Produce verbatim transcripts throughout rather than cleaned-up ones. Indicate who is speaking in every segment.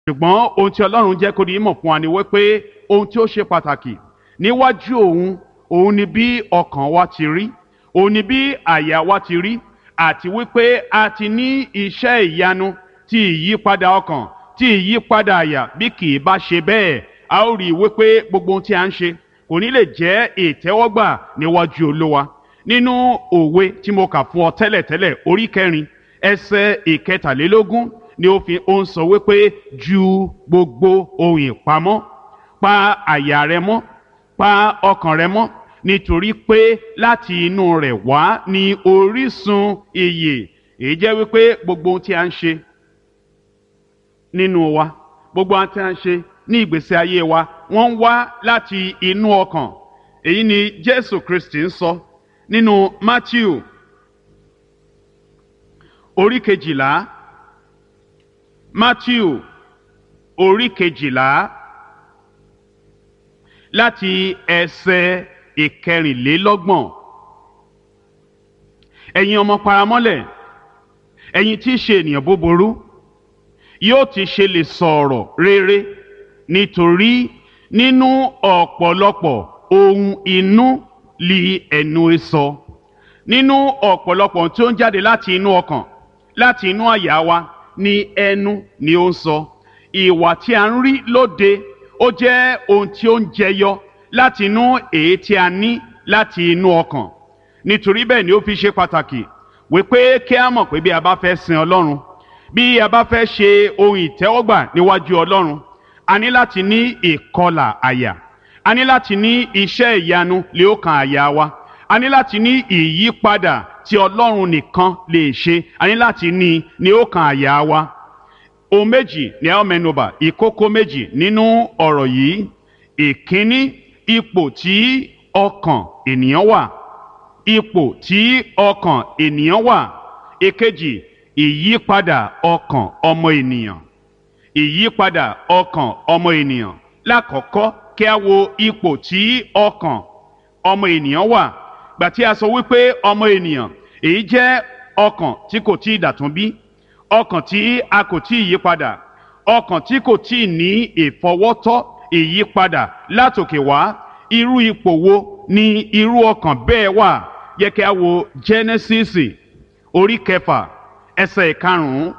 Speaker 1: ṣùgbọ́n ohun tí ọlọ́run jẹ́ kó di mọ̀ fún wa ni wípé ohun tí ó ṣe pàtàkì níwájú òun òun ni bí ọkàn wa ti rí, òun ni bí àyà wa ti rí, àti wípé a ti ní iṣẹ́ ìyanu tí ìyípadà ọkàn, tí ìyípadà àyà. Bí kì í bá ṣe bẹ́ẹ̀, a ó rí i wípé gbogbo ohun tí a ń ṣe kò ní lè jẹ́ ìtẹ́wọ́gbà níwájú Olúwa. Nínú òwe tí mo kà fún ọ tẹ́lẹ̀tẹ́lẹ̀ orí kẹrin ẹsẹ̀ ìkẹtàlélógún ni ó fi ó ń sọ wípé ju gbogbo ohun ìpamọ́ pa àyà rẹ mọ́, pa ọkàn rẹ mọ́, nítorí pé láti inú rẹ̀ wá ní orísun ìyè. Èyí jẹ́ wípé gbogbo ohun tí a ń ṣe nínú wa, gbogbo ohun tí a ń ṣe ní ìgbésí ayé wa, wọ́n ń wá láti inú ọkàn. Èyí ni Jésù Kristi ń sọ nínú Mátíù orí kejìlá, Mátíù orí kejìlá láti ẹsẹ̀ ìkẹrìnlélọ́gbọ̀n. Ẹ̀yin ọmọ paramọ́lẹ̀, ẹ̀yin tí í ṣe ènìyàn búburú, yóò ti ṣe lè sọ̀rọ̀ rere, nítorí nínú ọ̀pọ̀lọpọ̀ ohun inú li ẹnu sọ. Nínú ọ̀pọ̀lọpọ̀ tí ó ń jáde láti inú ọkàn, láti inú àyà wa, ni ẹnu ni ó ń sọ. Ìwà tí a ń rí lóde ó jẹ́ ohun tí ó ń jẹyọ láti inú èyí tí a ní láti inú ọkàn. Nítorí bẹ́ẹ̀ ni ó fi ṣe pàtàkì wípé kí a mọ̀ pé bí a bá fẹ́ sin Ọlọ́run, bí a bá fẹ́ ṣe ohun ìtẹ́wọ́gbà níwájú Ọlọ́run, a ní láti ní ìkọlà àyà, a ní láti ní iṣẹ́ ìyanu lé ọkàn àyà wa, a ní láti ní ìyípadà tí Ọlọ́run nìkan lè ṣe, a ní láti ní ní ọkàn àyà wa. Ohun méjì ni a ó mẹ́nubà, ìkókó méjì nínú ọ̀rọ̀ yìí. Ìkíní, ipò tí ọkàn ènìyàn wà, ipò tí ọkàn ènìyàn wà. Èkejì, ìyípadà ọkàn ọmọ ènìyàn, ìyípadà ọkàn ọmọ ènìyàn. Lákọ̀ọ́kọ́ kí a wo ipò tí ọkàn ọmọ ènìyàn wà. Gbà tí a sọ wípé ọmọ ènìyàn, èyí jẹ́ ọkàn tí kò tí ì dàtún bí, ọkàn tí a kò tí ì yípadà, ọkàn tí kò tí ì ní ìfọwọ́tọ́ ìyípadà látòkè wá. Irú ipò wo ni irú ọkàn bẹ́ẹ̀ wà? Yẹ kí a wo Jẹ́nẹ́sísì orí kẹfà ẹsẹ̀ ìkarùn-ún.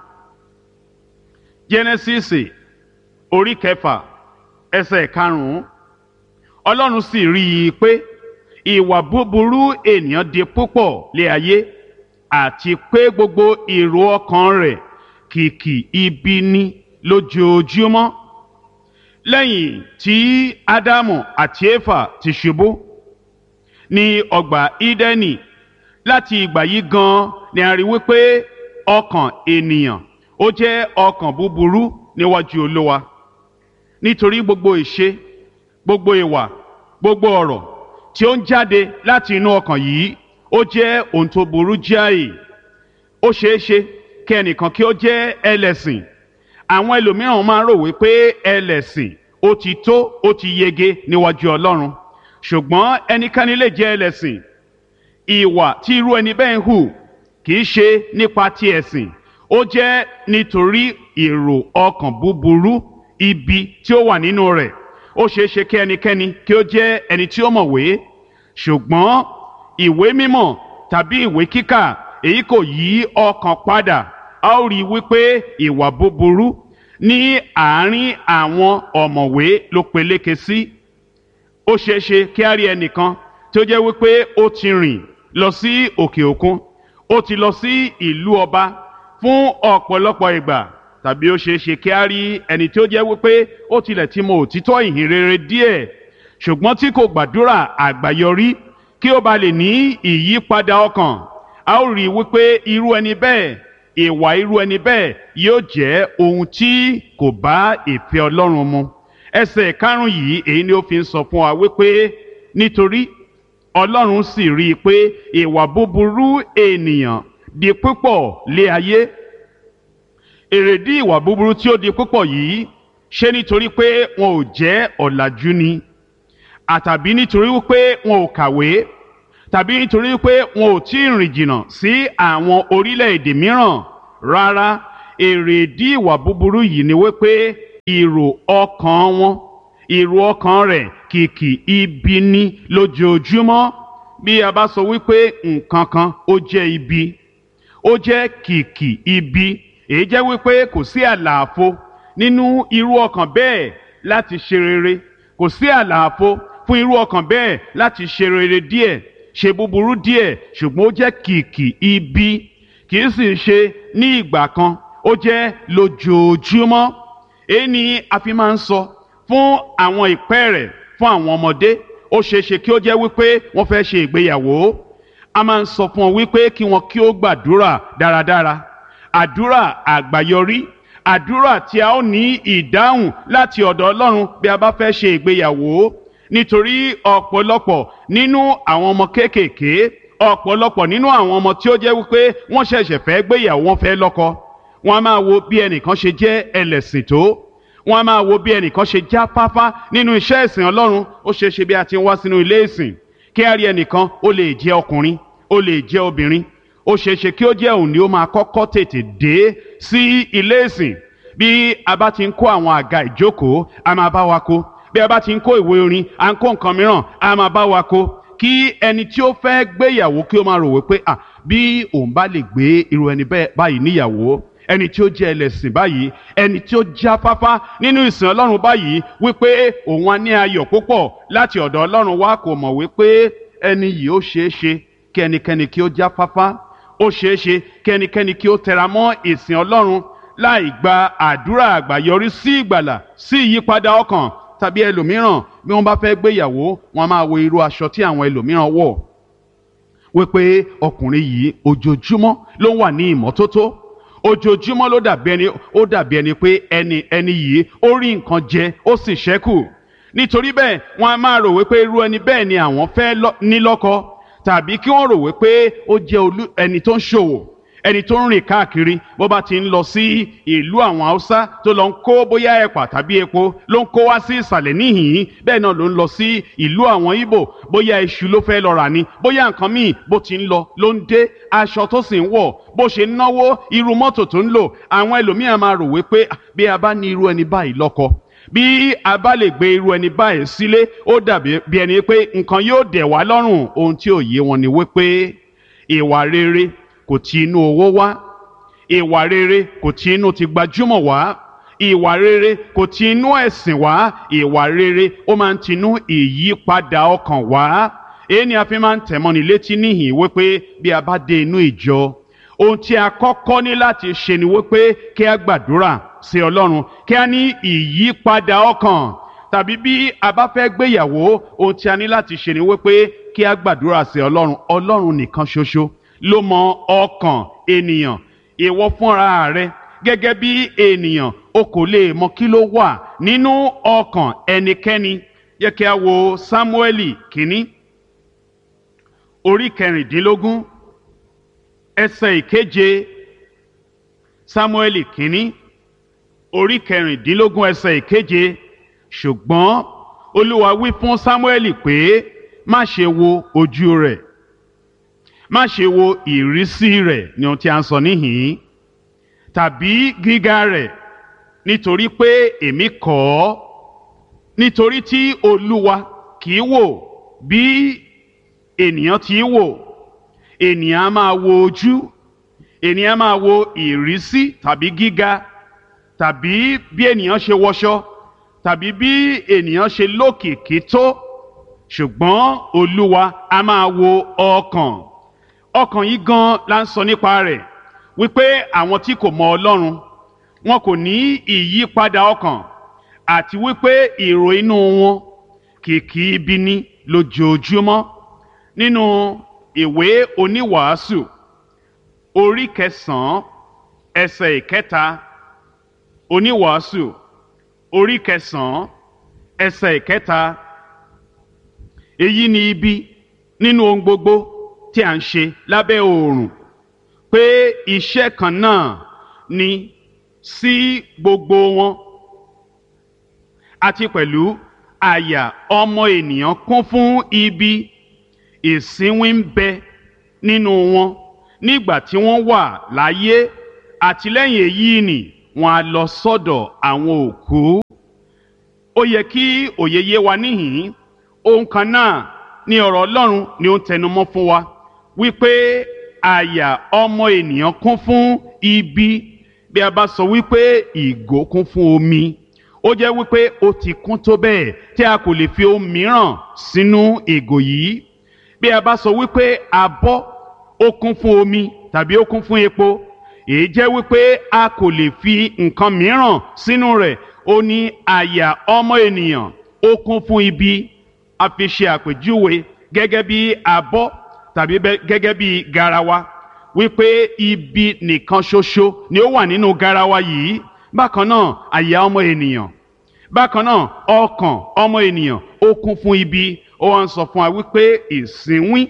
Speaker 1: Jẹ́nẹ́sísì orí kẹfà ẹsẹ̀ ìkarùn-ún. Ọlọ́run sì rí i pé ìwà búburú ènìyàn di púpọ̀ lé ayé, àti pé gbogbo èrò ọkàn rẹ̀ kìkì ibi ni lójoojúmọ́. Lẹ́yìn tí Ádámù àti Éfà ti ṣubú ní ọgbà Ídẹ́nì, láti ìgbà yìí gan ni a rí wípé ọkàn ènìyàn ó jẹ́ ọkàn búburú níwájú Olúwa. Nítorí gbogbo ìṣe, gbogbo ìwà, gbogbo ọ̀rọ̀ tí ó ń jáde láti inú ọkàn yìí ó jẹ́ ohun tó burú jáì. Ó ṣeé ṣe kí ẹnìkan kí ó jẹ́ ẹlẹ́sìn. Àwọn ẹlòmíràn máa ń rò wípé ẹlẹ́sìn ó ti tó, ó ti yege níwájú Ọlọ́run. Ṣùgbọ́n ẹnikẹ́ni lè jẹ́ ẹlẹ́sìn. Ìwà tí irú ẹni bẹ́ẹ̀ ń hù kì í ṣe nípa ti ẹ̀sìn, ó jẹ́ nítorí èrò ọkàn búburú, ibi tí ó wà nínú rẹ̀. Ó ṣeé ṣe kí ẹnikẹ́ni kí ó jẹ́ ẹni tí ó mọ̀wé, ṣùgbọ́n ìwé mímọ́ tàbí ìwé kíkà èyí kò yí ọkàn padà. A ó rí i wípé ìwà búburú ní àárín àwọn ọ̀mọ̀wé ló peléke sí. Ó ṣeé ṣe kí a rí ẹnìkan tí ó jẹ́ wípé ó ti rìn lọ sí òkè òkun, ó ti lọ sí ìlú ọba fún ọ̀pọ̀lọpọ̀ ìgbà, tàbí ó ṣeé ṣe kí a rí ẹni tí ó jẹ́ wípé ó tilẹ̀ ti mọ òtítọ́ ìhìn rere díẹ̀, ṣùgbọ́n tí kò gbàdúrà àgbáyọrí kí ó ba lè ní ìyípadà ọkàn. A ó rí i wípé irú ẹni bẹ́ẹ̀, ìwà irú ẹni bẹ́ẹ̀ yóò jẹ́ ohun tí kò bá ìfẹ́ Ọlọ́run mu. Ẹsẹ̀ karùn-ún yìí èyí ni ó fi ń sọ fún wa wípé nítorí Ọlọ́run sì rí i pé ìwà búburú ènìyàn di púpọ̀ lé ayé. Èrèdí ìwà búburú tí ó di púpọ̀ yìí, ṣé nítorí pé wọn ò jẹ́ ọ̀làjú ni? Àtàbí nítorí wípé wọn ò kàwé? Tàbí nítorí wípé wọn ò tí ì rìn jìnnà sí àwọn orílẹ̀-èdè mìíràn? Rárá, èrèdí ìwà búburú yìí ni wípé èrò ọkàn wọn èrò ọkàn rẹ̀ kìkì ibi ní lójoojúmọ́. Bí a bá sọ wípé nǹkan kan ó jẹ́ ibi, ó jẹ́ kìkì ibi, èyí jẹ́ wípé kò sí àlàfo nínú irú ọkàn bẹ́ẹ̀ láti ṣe rere, kò sí àlàfo fún irú ọkàn bẹ́ẹ̀ láti ṣe rere díẹ̀, ṣe búburú díẹ̀, ṣùgbọ́n ó jẹ́ kìkì ibi, kì í sì ṣe ní ìgbà kan, ó jẹ́ lójoojúmọ́. Èyí ni a fi máa ń sọ fún àwọn ìpẹ́ẹ̀rẹ̀, fún àwọn ọmọdé. Ó ṣeéṣe kí ó jẹ́ wípé wọ́n fẹ́ ṣe ìgbéyàwó, a máa ń sọ fún wọn wípé kí wọn kí ó gbàdúrà dáradára, àdúrà àgbáyọrí, àdúrà tí a ó ní ìdáhùn láti ọ̀dọ̀ Ọlọ́run bí a bá fẹ́ ṣe ìgbéyàwó. Nítorí ọ̀pọ̀lọpọ̀ nínú àwọn ọmọ kéékèèké, ọ̀pọ̀lọpọ̀ nínú àwọn ọmọ tí ó jẹ́ wípé wọ́n ṣẹ̀ṣẹ̀ fẹ́ gbéyàwó, wọ́n fẹ́ lọ́kọ, wọ́n á máa wo bí ẹnìkan ṣe jẹ́ ẹlẹ́sìn tó, wọ́n á máa wo bí ẹnìkan ṣe jáfáfá nínú iṣẹ́ ìsìn Ọlọ́run. Ó ṣeé ṣe bí a ti ń wá sínú ilé ìsìn kí a rí ẹnìkan, ó lè jẹ́ ọkùnrin, ó lè jẹ́ obìnrin, ó ṣeé ṣe kí ó jẹ́ òun ni ó máa kọ́kọ́ tètè dé sí ilé ìsìn. Bí a bá ti ń kó àwọn àga ìjókòó, a máa bá wa kó. Bí a bá ti ń kó ìwé orin, à ń kó nǹkan mìíràn, a máa bá wa kó. Kí ẹni tí ó fẹ́ gbéyàwó kí ó máa rò wípé à bí òun bá lè gbé irú ẹni báyìí níyàwó, ẹni tí ó jẹ́ ẹlẹ́sìn báyìí, ẹni tí ó jáfáfá nínú ìsìn Ọlọ́run báyìí, wípé òun á ní ayọ̀ púpọ̀ láti ọ̀dọ̀ Ọlọ́run wá, kò mọ̀ wípé ẹni yìí ó ṣeé ṣe kí ẹnikẹ́ni kí ó jáfáfá, ó ṣeé ṣe kí ẹnikẹ́ni kí ó tẹra mọ́ ìsìn Ọlọ́run láì gba àdúrà àgbáyọrí sí ìgbàlà, sí ìyípadà ọkàn. Tàbí ẹlòmíràn bí wọ́n bá fẹ́ gbéyàwó, wọ́n máa wo irú aṣọ tí àwọn ẹlòmíràn wọ̀, wípé ọkùnrin yìí ojoojúmọ́ ló wà ní ìmọ́tótó, ojoojúmọ́ ló dàbí ẹni ó dàbí ẹni pé ẹni ẹni yìí ó rí nǹkan jẹ ó sì ṣẹ́kù. Nítorí bẹ́ẹ̀ wọ́n á máa rò wípé irú ẹni bẹ́ẹ̀ ni àwọn fẹ́ ní lọ́kọ, tàbí kí wọ́n rò wípé ó jẹ́ olú ẹni tó ń ṣòwò, ẹni tó ń rìn káàkiri. Bó bá ti ń lọ sí ìlú àwọn Haúsá tó lọ ń kó bóyá ẹ̀pà tàbí epo ló ń kó wá sí ìsàlẹ̀ níhìn-ín, bẹ́ẹ̀ náà ló ń lọ sí ìlú àwọn Ìgbò, bóyá iṣu ló fẹ́ lọ rà ni, bóyá nǹkan míì, bó ti ń lọ ló ń dé, aṣọ tó sì ń wọ̀, bó ṣe ń náwó, irú mọ́tò tó ń lò. Àwọn ẹlòmíràn máa rò wípé bí a bá ní irú ẹni báyìí lọ́kọ, bí a bá lè gbé irú ẹni báyìí sílé, ó dàbí bí ẹni pé nǹkan yóò dẹ̀ wá lọ́rùn. Ohun tí ò yé wọn ni wípé ìwà rere kò ti inú owó wá, ìwà rere kò ti inú ti gbajúmọ̀ wá, ìwà rere kò ti inú ẹ̀sìn wá, ìwà rere ó máa ń tinú ìyípadà ọkàn wá. Èyí ni a fi máa ń tẹ̀mọ́ni létí níhìn wípé bí a bá dé inú ìjọ, ohun tí a kọ́kọ́ ní láti ṣe ni wípé kí a gbàdúrà sí Ọlọ́run, kí a ní ìyípadà ọkàn. Tàbí bí a bá fẹ́ gbéyàwó, ohun tí a ní láti ṣe ni wípé kí a gbàdúrà sí Ọlọ́run. Ọlọ́run nìkan ṣoṣo ló mọ ọkàn ènìyàn. Ìwọ fúnra rẹ gẹ́gẹ́ bí ènìyàn, o kò lè mọ kí ló wà nínú ọkàn ẹnikẹ́ni. Yẹ kí a wo Sámúẹ́lì kínní orí kẹrìndínlógún ẹsẹ̀ ìkeje. Sámúẹ́lì kínní orí kẹrìndínlógún ẹsẹ̀ ìkeje. Ṣùgbọ́n Olúwa wí fún Sámúẹ́lì pé má ṣe wo ojú rẹ̀, má ṣe wo ìrísí rẹ̀, ni ohun tí a ń sọ níhìn-ín, tàbí gíga rẹ̀, nítorí pé èmi kọ̀ ọ́. Nítorí tí Olúwa kì í wò bí ènìyàn ti í wò. Ènìyàn á máa wo ojú, ènìyàn á máa wo ìrísí tàbí gíga, tàbí bí ènìyàn ṣe wọṣọ, tàbí bí ènìyàn ṣe lókìkí tó. Ṣùgbọ́n Olúwa á máa wo ọkàn. Ọkàn yìí gan la ń sọ nípa rẹ̀, wípé àwọn tí kò mọ Ọlọ́run wọn kò ní ìyípadà ọkàn, àti wípé èrò inú wọn kìkì ibi ni lójoojúmọ́. Nínú ìwé oníwàásù orí kẹsàn-án ẹsẹ̀ ìkẹta, oníwàásù orí kẹsàn-án ẹsẹ̀ ìkẹta. Èyí ni ibi nínú ohun gbogbo tí a ń ṣe lábẹ́ oòrùn, pé iṣẹ́ kan náà ni sí gbogbo wọn, àti pẹ̀lú àyà ọmọ ènìyàn kún fún ibi, ìsínwín ń bẹ nínú wọn nígbà tí wọ́n wà láyé, àti lẹ́yìn èyí nì wọn á lọ sọ́dọ̀ àwọn òkú. Ó yẹ kí òye yé wa níhìn-ín, ohun kan náà ni ọ̀rọ̀ Ọlọ́run ni ó ń tẹnumọ́ fún wa wípé àyà ọmọ ènìyàn kún fún ibi. Bí a bá sọ wípé ìgò kún fún omi, ó jẹ́ wípé ó ti kún tó bẹ́ẹ̀ tí a kò lè fi ohun mìíràn sínú ìgò yìí. Bí a bá sọ wípé abọ́ ó kún fún omi tàbí ó kún fún epo, èyí jẹ́ wípé a kò lè fi nǹkan mìíràn sínú rẹ̀. Ó ní àyà ọmọ ènìyàn ó kún fún ibi. A fi ṣe àpèjúwe gẹ́gẹ́ bí abọ́ tàbí gẹ́gẹ́ bí garawa, wípé ibi nìkan ṣoṣo ni ó wà nínú garawa yìí. Bákan náà àyà ọmọ ènìyàn, bákan náà ọkàn ọmọ ènìyàn ó kún fún ibi. Ó wá ń sọ fún wa wípé ìsínwín,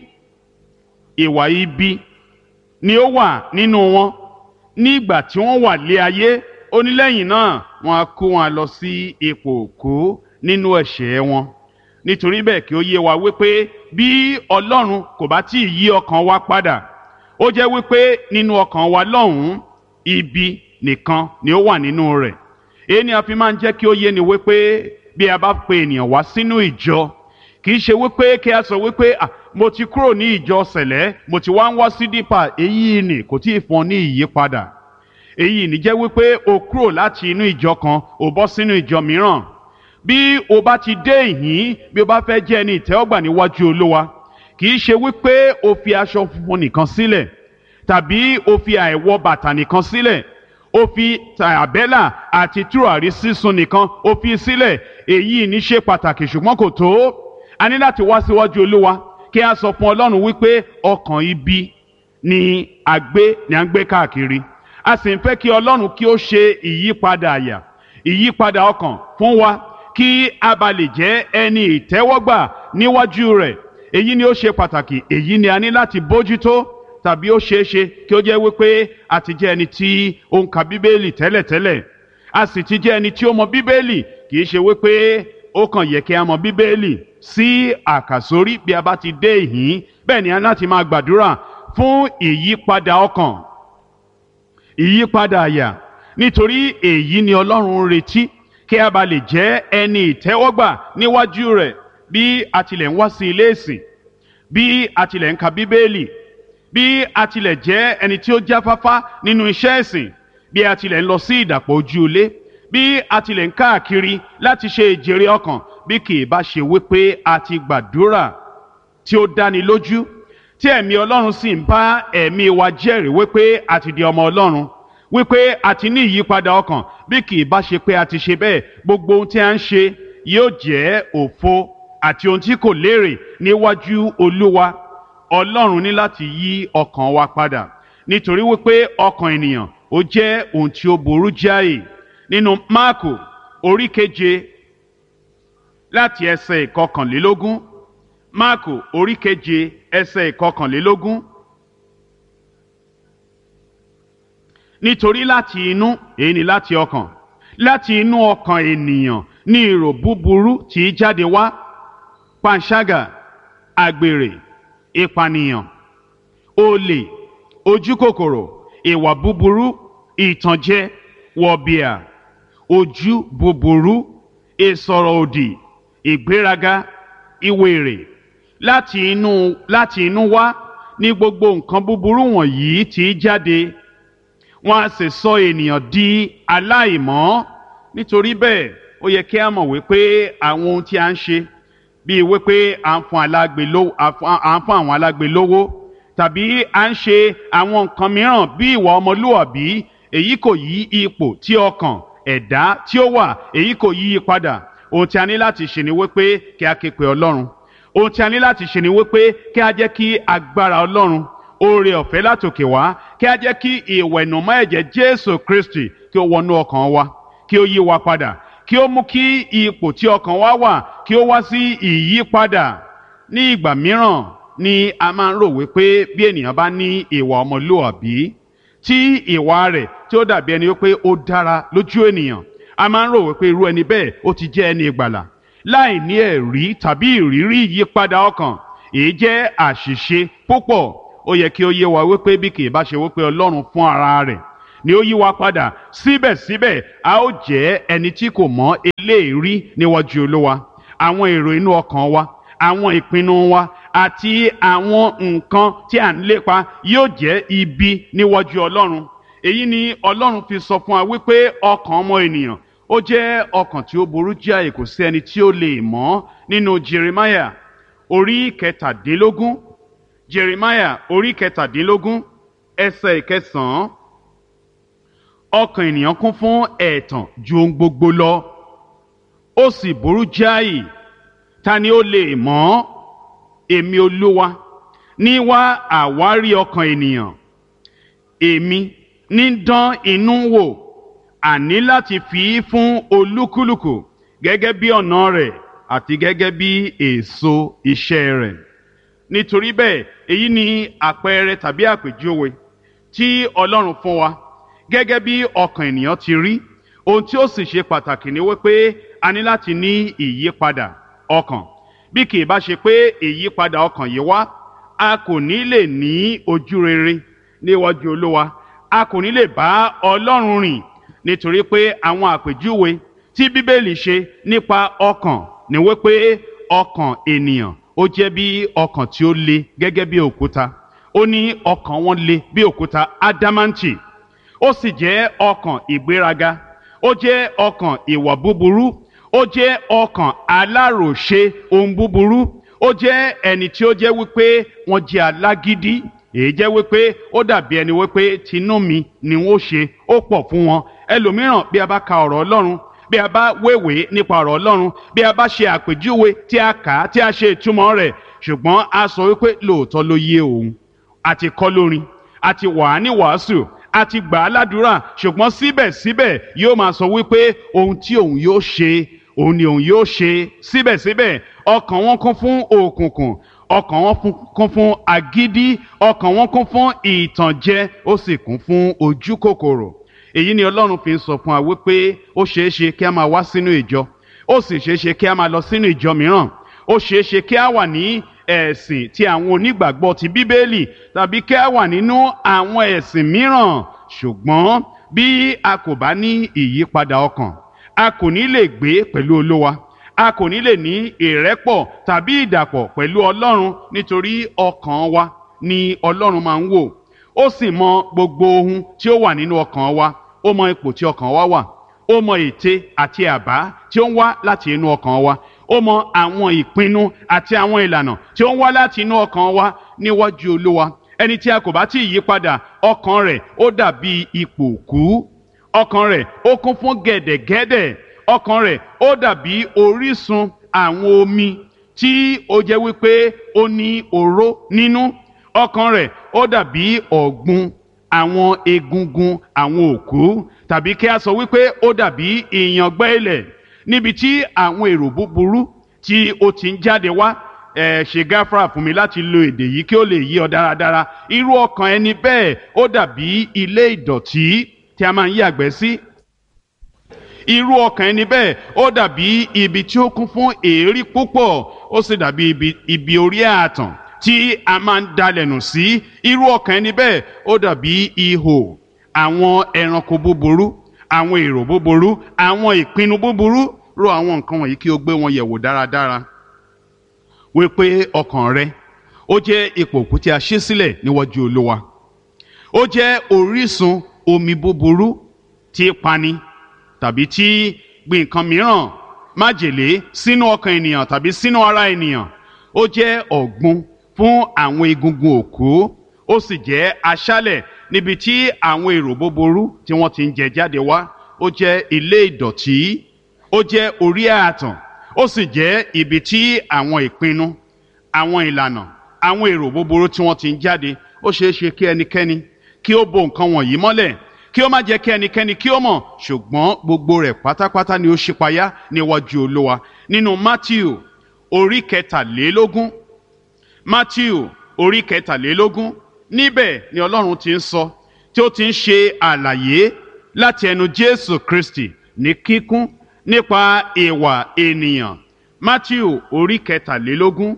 Speaker 1: ìwà ibi ni ó wà nínú wọn nígbà tí wọ́n wà lé ayé. Ó ní lẹ́yìn náà wọ́n á kó wọn lọ sí ipò òkú nínú ẹ̀ṣẹ̀ wọn. Nítorí bẹ́ẹ̀ kí ó yé wa wípé bí Ọlọ́run kò bá tí ì yí ọkàn wa padà, ó jẹ́ wípé nínú ọkàn wa lọ́hùn-ún ibi nìkan ni ó wà nínú rẹ̀. Èyí ni a fi máa ń jẹ́ kí ó yé ni wípé bí a bá pe ènìyàn wá sínú ìjọ, kì í ṣe wípé kí a sọ wípé ah, mo ti kúrò ní ìjọ sẹ̀lẹ́, mo ti wá ń wá sí dípà. Èyí ni kò tí ì fún ọ ní ìyípadà. Èyí ni jẹ́ wípé o kúrò láti inú ìjọ kan o bọ́ sínú ìjọ mìíràn. Bí o bá ti dé ìhín, bí o bá fẹ́ jẹ́ ẹni ìtẹ́wọ́gbà níwájú Olúwa, kì í ṣe wípé o fi aṣọ funfun nìkan sílẹ̀ tàbí o fi àìwọ bàtà nìkan sílẹ̀, o fi àbẹ́là àti tùràrí sísun nìkan o fi sílẹ̀. Èyí ní ṣe pàtàkì ṣùgbọ́n kò tó. A ní láti wá síwájú Olúwa kí a sọ fún Ọlọ́run wípé ọkàn ibi ni a gbé ni a ń gbé káàkiri. A sì ń fẹ́ kí Ọlọ́run kí ó ṣe ìyípadà àyà, ìyípadà ọkàn fún wa kí a bá lè jẹ́ ẹni ìtẹ́wọ́gbà níwájú rẹ̀. Èyí ni ó ṣe pàtàkì. Èyí ni a ní láti bójútó. Tàbí ó ṣeé ṣe kí ó jẹ́ wípé a ti jẹ́ ẹni tí ó ń ka Bíbélì tẹ́lẹ̀tẹ́lẹ̀, a sì ti jẹ́ ẹni tí ó mọ Bíbélì. Kì í ṣe wípé ó kàn yẹ kí a mọ Bíbélì sí àkàsórí bí a bá ti dé ìhín. Bẹ́ẹ̀ ni a láti máa gbàdúrà fún ìyípadà ọkàn, ìyípadà àyà, nítorí èyí ni Ọlọ́run ń retí kí a bá lè jẹ́ ẹni ìtẹ́wọ́gbà níwájú rẹ̀. Bí a tilẹ̀ ń wá sí ilé ìsìn, bí a tilẹ̀ ń ka Bíbélì, bí a tilẹ̀ jẹ́ ẹni tí ó jáfáfá nínú iṣẹ́ ìsìn, bí a tilẹ̀ ń lọ sí ìdàpọ̀ ojú ilé, bí a tilẹ̀ ń káàkiri láti ṣe ìjèrè ọkàn, bí kì í bá ṣe wípé a ti gbàdúrà tí ó dáni lójú, tí ẹ̀mí Ọlọ́run sì ń bá ẹ̀mí wa jẹ́rìí wípé a ti di ọmọ Ọlọ́run, wípé a ti ní ìyípadà ọkàn, bí kì í bá ṣe pé a ti ṣe bẹ́ẹ̀, gbogbo ohun tí a ń ṣe yóò jẹ́ òfo àti ohun tí kò lérè níwájú Olúwa. Ọlọ́run ní láti yí ọkàn wa padà, nítorí wípé ọkàn ènìyàn ó jẹ́ ohun tí ó burú jáì. Nínú Máàkù orí keje láti ẹsẹ̀ ìkọkànlélógún, Máàkù orí keje ẹsẹ̀ ìkọkànlélógún. Nítorí láti inú, èyí ni láti ọkàn, láti inú ọkàn ènìyàn ní èrò búburú tí í jáde wá: panṣágà, àgbèrè, ìpànìyàn, olè, ojúkòkòrò, ìwà búburú, ìtànjẹ, wọ̀bìà, ojú búburú, ìsọ̀rọ̀ òdì, ìgbéraga, ìwèrè. Láti inú láti inú wá ní gbogbo nǹkan búburú wọ̀nyí tí í jáde. Wọ́n á sì sọ ènìyàn di aláìmọ́. Nítorí bẹ́ẹ̀ ó yẹ kí a mọ̀ wípé àwọn ohun tí a ń ṣe, bíi wípé à ń fún alágbe lówó, à ń fún àwọn alágbe lówó, tàbí à ń ṣe àwọn nǹkan mìíràn bí ìwà ọmọlúwàbí, èyí kò yí ipò tí ọkàn ẹ̀dá tí ó wà, èyí kò yí padà. Ohun tí a ní láti ṣe ni wípé kí a ké pe Ọlọ́run. Ohun tí a ní láti ṣe ni wípé kí a jẹ́ kí agbára Ọlọ́run, oore ọ̀fẹ́ látòkè wá, kí a jẹ́ kí ìwẹ̀nùmọ́ ẹ̀jẹ̀ Jésù Kristi kí ó wọnú ọkàn wa, kí ó yí wa padà, kí ó mú kí ipò tí ọkàn wa wà kí ó wá sí ìyípadà. Ní ìgbà mìíràn ni a máa ń rò wípé bí ènìyàn bá ní ìwà ọmọlúwàbí, tí ìwà rẹ̀ tí ó dàbí ẹni wípé ó dára lójú ènìyàn, a máa ń rò wípé irú ẹni bẹ́ẹ̀ ó ti jẹ́ ẹni ìgbàlà, láì ní ẹ̀rí tàbí ìrírí ìyípadà ọkàn. Èyí jẹ́ àṣìṣe púpọ̀. Ó yẹ kí ó yé wa wípé bí kì í bá ṣe wípé Ọlọ́run fún ara rẹ̀ ni ó yí wa padà síbẹ̀síbẹ̀ a ó jẹ́ ẹni tí kò mọ eléèrí níwájú Olúwa. Àwọn èrò inú ọkàn wa, àwọn ìpinnu wa àti àwọn nǹkan tí à ń lépa yóò jẹ́ ibi níwájú Ọlọ́run. Èyí ni Ọlọ́run fi sọ fún wa wípé ọkàn ọmọ ènìyàn ó jẹ́ ọkàn tí ó burú jáì, kò sí ẹni tí ó lè mọ̀. Nínú Jeremiah orí kẹtàdínlógún, Jeremiah orí kẹtàdínlógún ẹsẹ̀ ìkẹsàn-án, ọkàn ènìyàn kún fún ẹ̀tàn ju ohun gbogbo lọ, ó sì burú jáì, ta ni ó lè mọ̀? Èmi Olúwa ní wá àwárí ọkàn ènìyàn, èmi ní dán inú wò, àní láti fi í fún olúkúlùkù gẹ́gẹ́ bí ọ̀nà rẹ̀ àti gẹ́gẹ́ bí èso iṣẹ́ rẹ̀. Nítorí bẹ́ẹ̀, èyí ni àpẹẹrẹ tàbí àpèjúwe tí Ọlọ́run fún wa gẹ́gẹ́ bí ọkàn ènìyàn ti rí. Ohun tí ó sì ṣe pàtàkì ni wípé a ní láti ní ìyípadà ọkàn. Bí kì í bá ṣe pé ìyípadà ọkàn yìí wá, a kò ní lè ní ojú rere níwájú Olúwa, a kò ní lè bá Ọlọ́run rìn. Nítorí pé àwọn àpèjúwe tí Bíbélì ṣe nípa ọkàn ni wípé ọkàn ènìyàn ó jẹ́ bí ọkàn tí ó le gẹ́gẹ́ bí òkúta. Ó ní ọkàn wọn le bí òkúta ádámáǹtì. Ó sì jẹ́ ọkàn ìgbéraga, ó jẹ́ ọkàn ìwà búburú, ó jẹ́ ọkàn aláròṣe ohun búburú, ó jẹ́ ẹni tí ó jẹ́ wípé wọ́n jẹ́ alágídí. Èyí jẹ́ wípé ó dàbí ẹni wípé tinú mi ni wọ́n ṣe, ó pọ̀ fún wọn. Ẹlòmíràn, bí a bá ka ọ̀rọ̀ Ọlọ́run, bí a bá wéwèé nípa ọ̀rọ̀ Ọlọ́run, bí a bá ṣe àpèjúwe tí a kà á tí a ṣe ìtumọ̀ rẹ̀, ṣùgbọ́n a sọ wípé lóòótọ́ ló yé òun. A ti kọ́ lórin, a ti wà á ní wàásù, a ti gbà á ládùúrà, ṣùgbọ́n síbẹ̀síbẹ̀ yóò máa sọ wípé ohun tí òun yóò ṣe, òun ni òun yóò ṣe. Síbẹ̀síbẹ̀ ọkàn wọn kún fún òkùnkùn, ọkàn wọn kún fún agídí, ọkàn wọn kún fún ìtànjẹ, ó sì kún fún ojú kòkòrò. Èyí ni Ọlọ́run fi ń sọ fún wa wípé ó ṣeé ṣe kí a máa wá sínú ìjọ, ó sì ṣeé ṣe kí a máa lọ sínú ìjọ mìíràn, ó ṣeé ṣe kí a wà ní ẹ̀sìn tí àwọn onígbàgbọ́ ti Bíbélì, tàbí kí a wà nínú àwọn ẹ̀sìn mìíràn. Ṣùgbọ́n bí a kò bá ní ìyípadà ọkàn, a kò ní lè gbé pẹ̀lú Olúwa, a kò ní lè ní ìrẹ́pọ̀ tàbí ìdàpọ̀ pẹ̀lú Ọlọ́run. Nítorí ọkàn wa ni Ọlọ́run máa ń wò. Ó sì mọ gbogbo ohun tí ó wà nínú ọkàn wa. Ó mọ ipò tí ọkàn wa wà, ó mọ ète àti àbá tí ó ń wá láti inú ọkàn wa, ó mọ àwọn ìpinnu àti àwọn ìlànà tí ó ń wá láti inú ọkàn wa níwájú Olúwa. Ẹni tí a kò bá tí ì yí padà, ọkàn rẹ̀ ó dàbí ipò òkú, ọkàn rẹ̀ ó kún fún gẹ̀dẹ̀gẹ̀dẹ̀, ọkàn rẹ̀ ó dàbí orísun àwọn omi tí ó jẹ́ wípé ó ní oró nínú, ọkàn rẹ̀ ó dàbí ọ̀gbun àwọn egungun àwọn òkú, tàbí kí a sọ wípé ó dàbí ìyàngbẹ́ ilẹ̀ níbi tí àwọn èrò búburú tí ó ti ń jáde wá. ẹ ṣe gáfárà fún mi láti lo èdè yìí kí ó lè yí ọ dáradára. Irú ọkàn ẹni bẹ́ẹ̀ ó dàbí ilé ìdọ̀tí tí a máa ń yàgbẹ́ sí. Irú ọkàn ẹni bẹ́ẹ̀ ó dàbí ibi tí ó kún fún èérí púpọ̀, ó sì dàbí ibi, ibi orí ààtàn tí a máa ń dalẹ̀nù sí. Irú ọkàn ẹni bẹ́ẹ̀ ó dàbí ihò àwọn ẹranko búburú, àwọn èrò búburú, àwọn ìpinnu búburú. Rò àwọn nǹkan wọ̀nyí kí o gbé wọn yẹ̀wò dáradára, wípé ọkàn rẹ ó jẹ́ ipò òkú tí a ṣí sílẹ̀ níwájú Olúwa. Ó jẹ́ orísun omi búburú tí pani, tàbí tí gbin nǹkan mìíràn májèlé sínú ọkàn ènìyàn tàbí sínú ara ènìyàn. Ó jẹ́ ọ̀gbun fún àwọn egungun òkú, ó sì jẹ́ aṣálẹ̀ níbi tí àwọn èrò búburú tí wọ́n ti ń jẹ jáde wá. Ó jẹ́ ilé ìdọ̀tí, ó jẹ́ orí ààtàn, ó sì jẹ́ ibi tí àwọn ìpinnu, àwọn ìlànà, àwọn èrò búburú tí wọ́n ti ń jáde. Ó ṣeé ṣe kí ẹnikẹ́ni kí ó bo nǹkan wọ̀nyí mọ́lẹ̀, kí ó má jẹ́ kí ẹnikẹ́ni kí ó mọ̀, ṣùgbọ́n gbogbo rẹ̀ pátápátá ni ó ṣípayá níwájú Olúwa. Nínú Mátíù orí kẹtàlélógún, Mátíù orí kẹtàlélógún, níbẹ̀ ni Ọlọ́run ti ń sọ, tí ó ti ń ṣe àlàyé láti ẹnu Jésù Kristi ní kíkún nípa ìwà ènìyàn. Mátíù orí kẹtàlélógún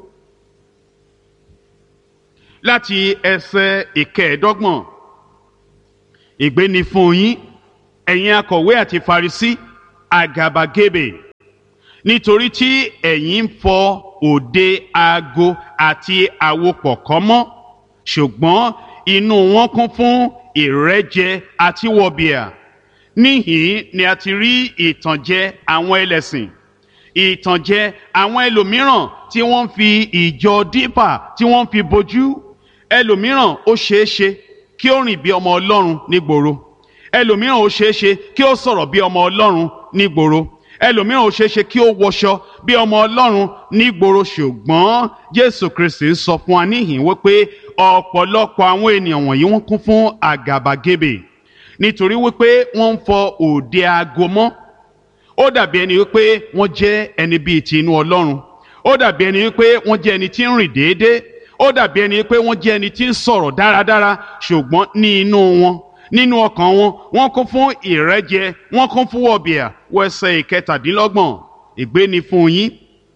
Speaker 1: láti ẹsẹ̀ ìkẹẹ̀ẹ́dọ́gbọ̀n. ègbé ni fún yín ẹ̀yin akọ̀wé àti Farisí àgàbàgebè, nítorí tí ẹ̀yin ń fọ òde ago àti àwo pọ̀kọ́ mọ́, ṣùgbọ́n inú wọn kún fún ìrẹ́jẹ àti wọ̀bìà. Níhìn ni a ti rí ìtànjẹ àwọn ẹlẹ́sìn, ìtànjẹ àwọn ẹlòmíràn tí wọ́n fi ìjọ dípà tí wọ́n fi bojú. Ẹlòmíràn ó ṣeéṣe kí ó rìn bí ọmọ Ọlọ́run nígboro, ẹlòmíràn ó ṣeéṣe kí ó sọ̀rọ̀ bí ọmọ Ọlọ́run nígboro, ẹlòmíràn ó ṣeéṣe kí ó wọṣọ bí ọmọ Ọlọ́run nígboro. Ṣùgbọ́n Jésù Kristi sọ fún wa níhìn wípé ọ̀pọ̀lọpọ̀ àwọn ènìyàn wọ̀nyí wọ́n kún fún àgàbàgebè, nítorí wípé wọ́n ń fọ òde ago mọ́. Ó dàbí ẹni wípé wọ́n jẹ́ ẹni bíi ti inú Ọlọ́run, ó dàbí ẹni wípé wọ́n jẹ́ ẹni tí ń rìn déédéé, ó dàbí ẹni wípé wọ́n jẹ́ ẹni tí ń sọ̀rọ̀ dáradára, ṣùgbọ́n ní inú wọn, nínú ọkàn wọn, wọ́n kún fún ìrẹ́jẹ, wọ́n kún fún wọ̀bìà. Wo ẹsẹ̀ ìkẹtàdínlọ́gbọ̀n, ègbé ni fún yín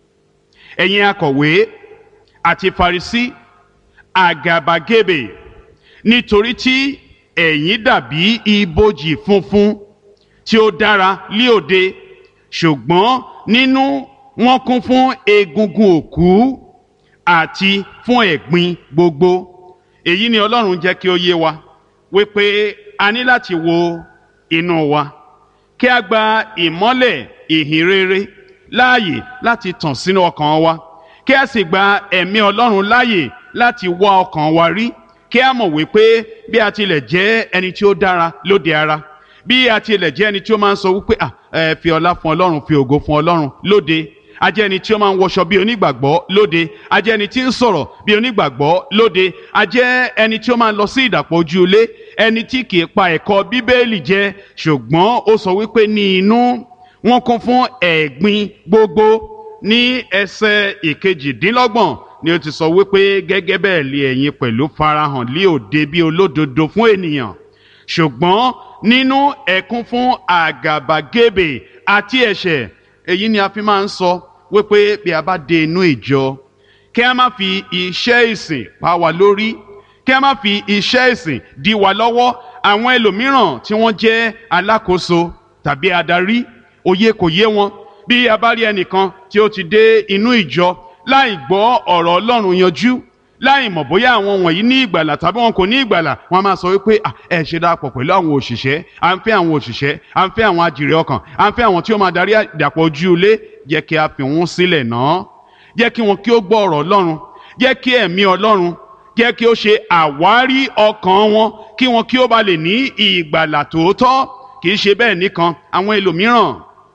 Speaker 1: ẹ̀yin akọ̀wé àti Farisí àgàbàgebè, nítorí tí ẹ̀yin dàbí ibojì funfun tí ó dára lí òde, ṣùgbọ́n nínú wọn kún fún egungun òkú àti fún ẹ̀gbin gbogbo. Èyí ni Ọlọ́run jẹ́ kí ó yé wa wípé a ní láti wo inú wa kí a gba ìmọ́lẹ̀ ìhìn rere láàyè láti tàn sínú ọkàn wa, kí a sì gba ẹ̀mí Ọlọ́run láàyè láti wá ọkàn wa rí, kí a mọ̀ wípé bí a tilẹ̀ jẹ́ ẹni tí ó dára lóde ara, bí a tilẹ̀ jẹ́ ẹni tí ó máa ń sọ wípé à ẹ fi ọlá fún Ọlọ́run, fi ògo fún Ọlọ́run lóde, a jẹ́ ẹni tí ó máa ń wọṣọ bí onígbàgbọ́ lóde, a jẹ́ ẹni tí ń sọ̀rọ̀ bí onígbàgbọ́ lóde, a jẹ́ ẹni tí ó máa ń lọ sí ìdàpọ̀ ojú ilé, ẹni tí kì í pa ẹ̀kọ́ Bíbélì jẹ. Ṣùgbọ́n ó sọ wípé ní inú wọn kún fún ẹ̀gbin gbogbo. Ní ẹsẹ̀ ìkejìdínlọ́gbọ̀n ni ó ti sọ wípé gẹ́gẹ́ bẹ́ẹ̀ lé ẹ̀yin pẹ̀lú farahàn lí òde bí olódodo fún ènìyàn, ṣùgbọ́n nínú ẹ kún fún àgàbàgebè àti ẹ̀ṣẹ̀. Èyí ni a fi máa ń sọ wípé bí a bá dé inú ìjọ, kí a má fi iṣẹ́ ìsìn pa wá lórí, kí a má fi iṣẹ́ ìsìn dí wa lọ́wọ́. Àwọn ẹlòmíràn tí wọ́n jẹ́ alákòóso tàbí adarí, òye kò yé wọn. Bí a bá rí ẹnìkan tí ó ti dé inú ìjọ láì gbọ́ ọ̀rọ̀ Ọlọ́run yanjú, láì mọ̀ bóyá àwọn wọ̀nyí ní ìgbàlà tàbí wọn kò ní ìgbàlà, wọ́n máa sọ wípé ẹ ṣe darapọ̀ pẹ̀lú àwọn òṣìṣẹ́, à ń fẹ́ àwọn òṣìṣẹ́, à ń fẹ́ àwọn ajìrì ọkàn, à ń fẹ́ àwọn tí ó máa darí ìdàpọ̀ ojú ilé. Jẹ́ kí a fi wọ́n sílẹ̀ náà, jẹ́ kí wọn kí ó gbọ́ ọ̀rọ̀ Ọlọ́run, jẹ́ kí ẹ̀mí Ọlọ́run jẹ́ kí ó ṣe àwárí ọkàn wọn, kí wọn kí ó bá lè ní ìgbàlà tòótọ́. Kì í ṣe bẹ́ẹ̀ nìkan, àwọn ẹlòmíràn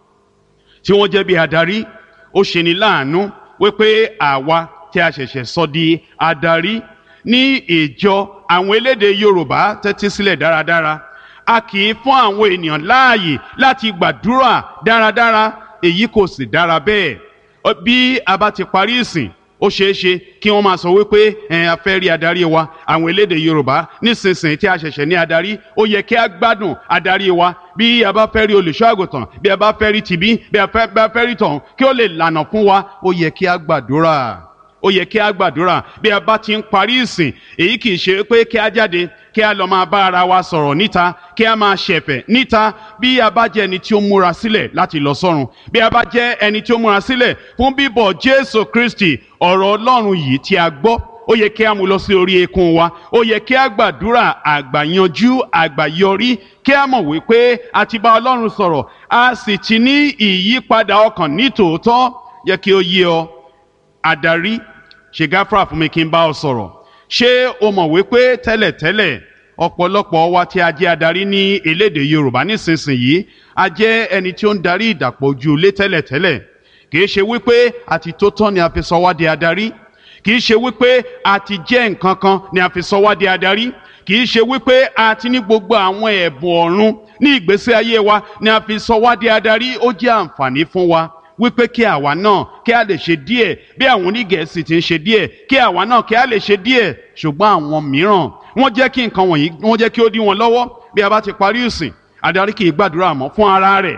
Speaker 1: tí wọ́n jẹ́ bí adarí, ó ṣe ni láàánú wípé àwa tí a ṣẹ̀ṣẹ̀ sọ di adarí ní ìjọ àwọn elédè Yorùbá, tẹ́tí sílẹ̀ dáradára, a kì í fún àwọn ènìyàn láàyè láti gbàdúrà dáradára. Èyí kò sì dára bẹ́ẹ̀. Bí a bá ti parí ìsìn, ó ṣeé ṣe kí wọ́n máa sọ wípé ẹ̀ a fẹ́ rí adarí wa, àwọn elédè Yorùbá nísinsìnyí tí a ṣẹ̀ṣẹ̀ ní adarí, ó yẹ kí a gbádùn adarí wa. Bí a bá fẹ́ rí olùṣọ́ àgùntàn, bí a bá fẹ́ rí tìbí, bí a bá fẹ́ rí tọ̀hún, kí ó lè lànà fún wa, ó yẹ kí a gbàdúrà. Ó yẹ kí a gbàdúrà bí a bá ti ń parí ìsìn. Èyí kì í ṣe pé kí a jáde kí a lọ máa bá ara wa sọ̀rọ̀ níta, kí a máa ṣẹ̀fẹ̀ níta. Bí a bá jẹ́ ẹni tí ó múra sílẹ̀ láti lọ sọ́run, bí a bá jẹ́ ẹni tí ó múra sílẹ̀ fún bíbọ̀ Jésù Kristi, ọ̀rọ̀ Ọlọ́run yìí tí a gbọ́, ó yẹ kí a mú lọ sí orí eékún wa. Ó yẹ kí a gbàdúrà àgbàyanjú àgbàyọrí, kí a mọ̀ wípé a ti bá Ọlọ́run sọ̀rọ̀, a sì ti ní ìyípadà ọkàn ní tòótọ́. Yẹ kí ó yé ọ, adarí, ṣe gáfárà fún mi kí n bá ọ sọ̀rọ̀. Ṣé o mọ̀ wípé tẹ́lẹ̀tẹ́lẹ̀ ọ̀pọ̀lọpọ̀ wa tí a jẹ́ adarí ní elédè Yorùbá nísinsìnyí, a jẹ́ ẹni tí ó ń darí ìdàpọ̀ ojú ilé tẹ́lẹ̀tẹ́lẹ̀. Kìí ṣe wípé àti tó tán ni a fi sọ wá di adarí, kìí ṣe wípé àti jẹ́ nǹkan kan ni a fi sọ wá di adarí, kìí ṣe wípé àti ní gbogbo àwọn ẹ̀bùn ọ̀run ní ìgbésí ayé wa ni a fi sọ wá di adarí. Ó jẹ́ àǹfààní fún wa wípé kí àwa náà kí a lè ṣe díẹ̀ bí àwọn onígẹ̀ẹ́sì ti ń ṣe díẹ̀, kí àwa náà kí a lè ṣe díẹ̀. Ṣùgbọ́n àwọn mìíràn wọ́n jẹ́ kí nǹkan wọ̀nyí wọ́n jẹ́ kí ó dí wọn lọ́wọ́. Bí a bá ti parí ìsìn, adarí kì í gbàdúrà mọ́ fún ara rẹ̀,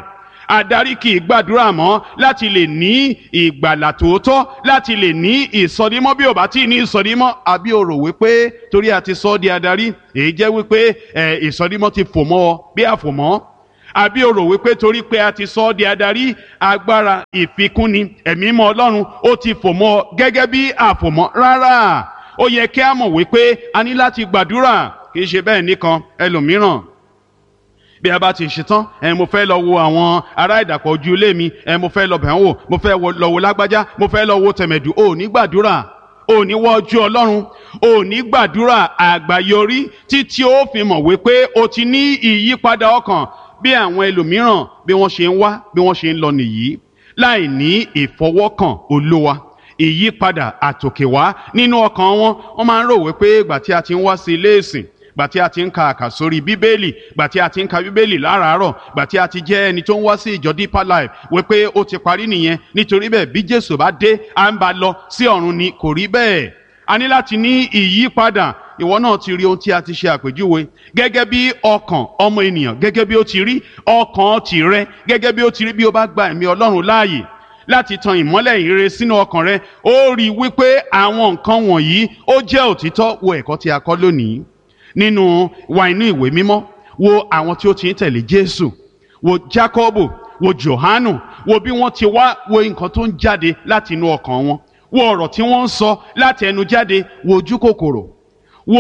Speaker 1: adarí kì í gbàdúrà mọ́ láti lè ní ìgbàlà tòótọ́, láti lè ní ìsọdímọ́ bí ò bá tí ì ní ìsọdímọ́. Àbí o rò wípé torí a ti sọ ọ́ di adarí èyí jẹ́ wípé ẹ̀ ìsọdímọ́ ti fò mọ́ ọ bí àfòmọ́? Àbí o rò wípé torí pé a ti sọ ọ́ di adarí agbára ìfikúnni ẹ̀mí mọ́ Ọlọ́run ó ti fò mọ́ ọ gẹ́gẹ́ bí àfòmọ́? Rárá, ó yẹ kí a mọ̀ wípé a ní láti gbàdúrà. Kì í ṣe bẹ́ẹ̀ nìkan, ẹlòmíràn bí a bá ti ṣetán ẹ mo fẹ́ lọ wo àwọn ará ìdàpọ̀ ojú ilé mi, ẹ mo fẹ́ lọ bẹ̀ wọ́n wò, mo fẹ́ lọ wo lágbájá, mo fẹ́ lọ wo tẹ̀mẹ̀dù. ò ní gbàdúrà, ò ní wọ́jú Ọlọ́run, ò ní gbàdúrà àgbáyọrí títí ó fi mọ̀ wípé o ti ní ìyípadà ọkàn. Bí àwọn ẹlòmíràn bí wọ́n ṣe ń wá bí wọ́n ṣe ń lọ nìyí láì ní ìfọwọ́kàn Olúwa, ìyípadà àtòkèwá nínú ọkàn wọn. Wọ́n máa ń rò wípé ìgbà tí a ti ń wá sí ilé ìsìn, gbà tí a ti ń ka àkàsórí bíbélì, gbà tí a ti ń ka bíbélì láràárọ̀, gbà tí a ti jẹ́ ẹni tó ń wá sí ìjọ Deeper Life wípé ó ti parí nìyẹn. Nítorí bẹ́ẹ̀ bí Jésù bá dé à ń bá lọ sí ọ̀run ni. Kò rí bẹ́ẹ̀. A ní láti ní ìyípadà. Ìwọ náà ti rí ohun tí a ti ṣe àpèjúwe gẹ́gẹ́ bí ọkàn ọmọ ènìyàn, gẹ́gẹ́ bí ó ti rí ọkàn tìrẹ, gẹ́gẹ́ bí ó ti rí bí ó bá gba ẹ̀mí Ọlọ́run láàyè láti tan ìmọ́lẹ̀ ìrere sínú ọkàn rẹ. Ó rí wípé àwọn nǹkan wọ̀nyí ó jẹ́ òtítọ́. Wo ẹ̀kọ́ tí a kọ́ lónìí nínú wa inú ìwé mímọ́. Wo àwọn tí ó ti ń tẹ̀lé Jésù, wo Jákọ́bù, wo Jòhánù, wo bí wọ́n ti wá, wo nǹkan tó ń jáde láti inú ọkàn wọn, wo ọ̀rọ̀ tí wọ́n ń sọ láti ẹnu jáde, wo ojú kòkòrò, wo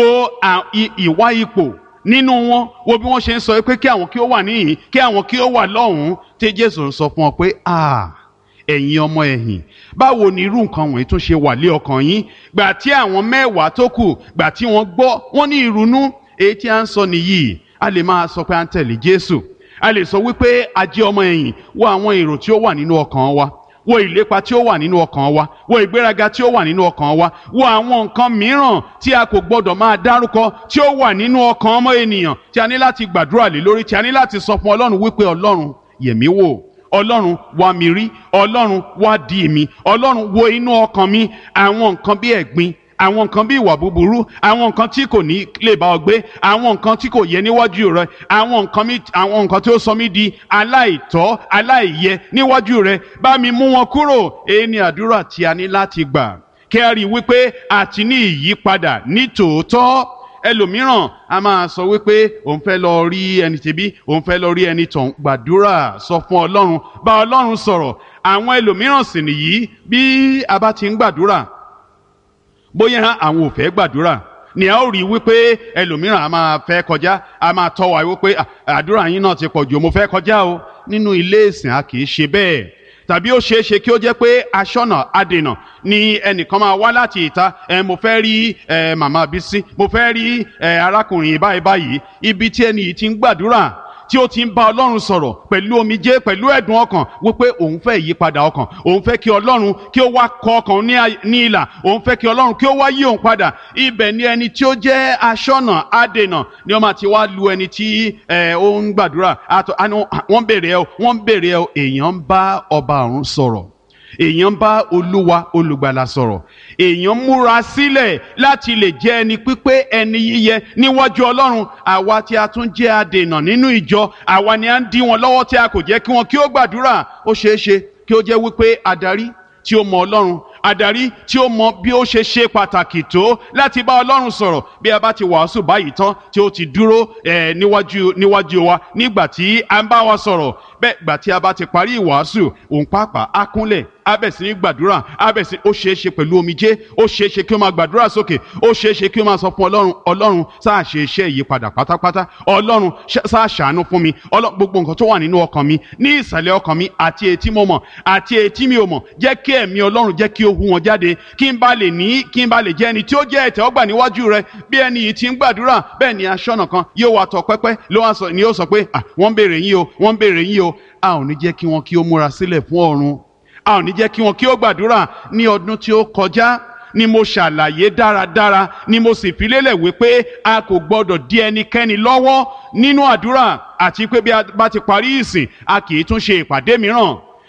Speaker 1: ìwà ipò nínú wọn, wo bí wọ́n ṣe ń sọ pé kí àwọn kí ó wà níhìn, kí àwọn kí ó wà lọ́hùn-ún. Tí Jésù ń sọ fún ọ pé ah ẹ̀yin ọmọ ẹ̀yìn, báwo ni irú nǹkan wọ̀nyí tún ṣe wà lé ọkàn yín? Gbà tí àwọn mẹ́wàá tó kù, gbà tí wọ́n gbọ́, wọ́n ní ìrunú. Èyí tí a ń sọ nìyí. A lè máa sọ pé a ń tẹ̀lé Jésù, a lè sọ wípé a jẹ́ ọmọ ẹ̀yìn. Wo àwọn èrò tí ó wà nínú ọkàn wa, wo ìlépa tí ó wà nínú ọkàn wa, wo ìgbéraga tí ó wà nínú ọkàn wa, wo àwọn nǹkan mìíràn tí a kò gbọdọ̀ máa dárúkọ tí ó wà nínú ọkàn ọmọ ènìyàn, tí a ní láti gbàdúrà lé lórí, tí a ní láti sọ fún Ọlọ́run wípé Ọlọ́run yẹ̀ mí wò, Ọlọ́run wá mi rí, Ọlọ́run wá dì mí, Ọlọ́run wo inú ọkàn mi. Àwọn nǹkan bí ẹ̀gbin, àwọn nǹkan bí ìwà búburú, àwọn nǹkan tí kò ní lè bá ọ gbé, àwọn nǹkan tí kò yẹ níwájú rẹ, àwọn nǹkan mi àwọn nǹkan tí ó sọ mí di aláìtọ́ aláìyẹ níwájú rẹ, bá mi mú wọn kúrò. Èyí ni àdúrà tí a ní láti gbà kí a rí i wípé a ti ní ìyípadà ní tòótọ́. Ẹlòmíràn a máa sọ wípé òun fẹ́ lọ rí ẹni tèbí, òun fẹ́ lọ rí ẹni tọ̀hún. Gbàdúrà, sọ fún Ọlọ́run, bá Ọlọ́run sọ̀rọ̀. Àwọn ẹlòmíràn sì nìyí, bí a bá ti ń gbàdúrà, bóyá àwọn ò fẹ́ gbàdúrà ni a ó rí wípé ẹlòmíràn a máa fẹ́ kọjá, a máa tọ́ wa wípé àdúrà yín náà ti pọ̀ jù, mo fẹ́ kọjá o. Nínú ilé ìsìn a kì í ṣe bẹ́ẹ̀. Tàbí ó ṣeé ṣe kí ó jẹ́ pé aṣọ́nà adènà ni ẹnìkan máa wá láti ìta. ẹ mo fẹ́ rí ẹ màmá Bísí, mo fẹ́ rí ẹ arákùnrin báyìí báyìí. Ibi tí ẹni yìí ti ń gbàdúrà, tí ó ti ń bá Ọlọ́run sọ̀rọ̀ pẹ̀lú omijé, pẹ̀lú ẹ̀dùn ọkàn wípé òun fẹ́ ìyípadà ọkàn, òun fẹ́ kí Ọlọ́run kí ó wá kọ ọkàn ní ìlà, òun fẹ́ kí Ọlọ́run kí ó wá yí òun padà. Ibẹ̀ ni ẹni tí ó jẹ́ aṣọ́nà adènà ni ó máa ti wá lu ẹni tí ẹ ó ń gbàdúrà. Wọ́n béèrè ẹ o, wọ́n béèrè ẹ o. Èèyàn ń bá ọba ọ̀run sọ̀rọ̀, èèyàn ń bá Olúwa olùgbàlà sọ̀rọ̀, èèyàn múra sílẹ̀ láti lè jẹ́ ẹni pípé, ẹni yíyẹ níwájú Ọlọ́run. Àwa tí a tún jẹ́ adènà nínú ìjọ, àwa ni a ń dí wọn lọ́wọ́ tí a kò jẹ́ kí wọn kí ó gbàdúrà. Ó ṣeé ṣe kí ó jẹ́ wípé adarí tí ó mọ Ọlọ́run, adarí tí ó mọ bí ó ṣe ṣe pàtàkì tó láti bá Ọlọ́run sọ̀rọ̀, bí a bá ti wàásù báyìí tán tí ó ti dúró ẹ̀ níwájú níwájú wa nígbà tí a ń bá wa sọ̀rọ̀, bẹ́ẹ̀ gbà tí a bá ti parí ìwàásù, òun pàápàá á kúnlẹ̀, á bẹ̀ sí ní gbàdúrà, á bẹ̀ sí, ó ṣeé ṣe pẹ̀lú omijé, ó ṣeé ṣe kí ó máa gbàdúrà sókè, ó ṣeé ṣe kí ó máa sọ fún Ọlọ́run, Ọlọ́run sáà ṣe iṣẹ́ ìyípadà pátápátá, Ọlọ́run sáà ṣàánú fún mi, Ọlọ́run gbogbo nǹkan tó wà nínú ọkàn mi, ní ìsàlẹ̀ ọkàn mi, àti èyí tí mo mọ̀ àti èyí tí mi ò mọ̀, jẹ́ kí ẹ̀mí Ọlọ́run jẹ́ kí ó hu wọn jáde, kí n bá lè ní kí n bá lè jẹ́ ẹni tí ó jẹ́ ìtẹ́wọ́gbà níwájú rẹ. Bí ẹni yìí ti ń gbàdúrà, bẹ́ẹ̀ ni aṣọ́nà kan yóò wá tọ̀ pẹ́pẹ́ ló wá sọ ni yóò sọ pé wọ́n ń béèrè yín o, wọ́n ń béèrè yín o. A ò ní jẹ́ kí wọn kí ó múra sílẹ̀ fún ọ̀run, a ò ní jẹ́ kí wọn kí ó gbàdúrà. Ní ọdún tí ó kọjá ni mo ṣàlàyé dáradára, ni mo sì fi lélẹ̀ wípé a kò gbọdọ̀ dí ẹnikẹ́ni lọ́wọ́ nínú àdúrà, àti pé bí a bá ti parí ìsìn a kì í tún ṣe ìpàdé mìíràn.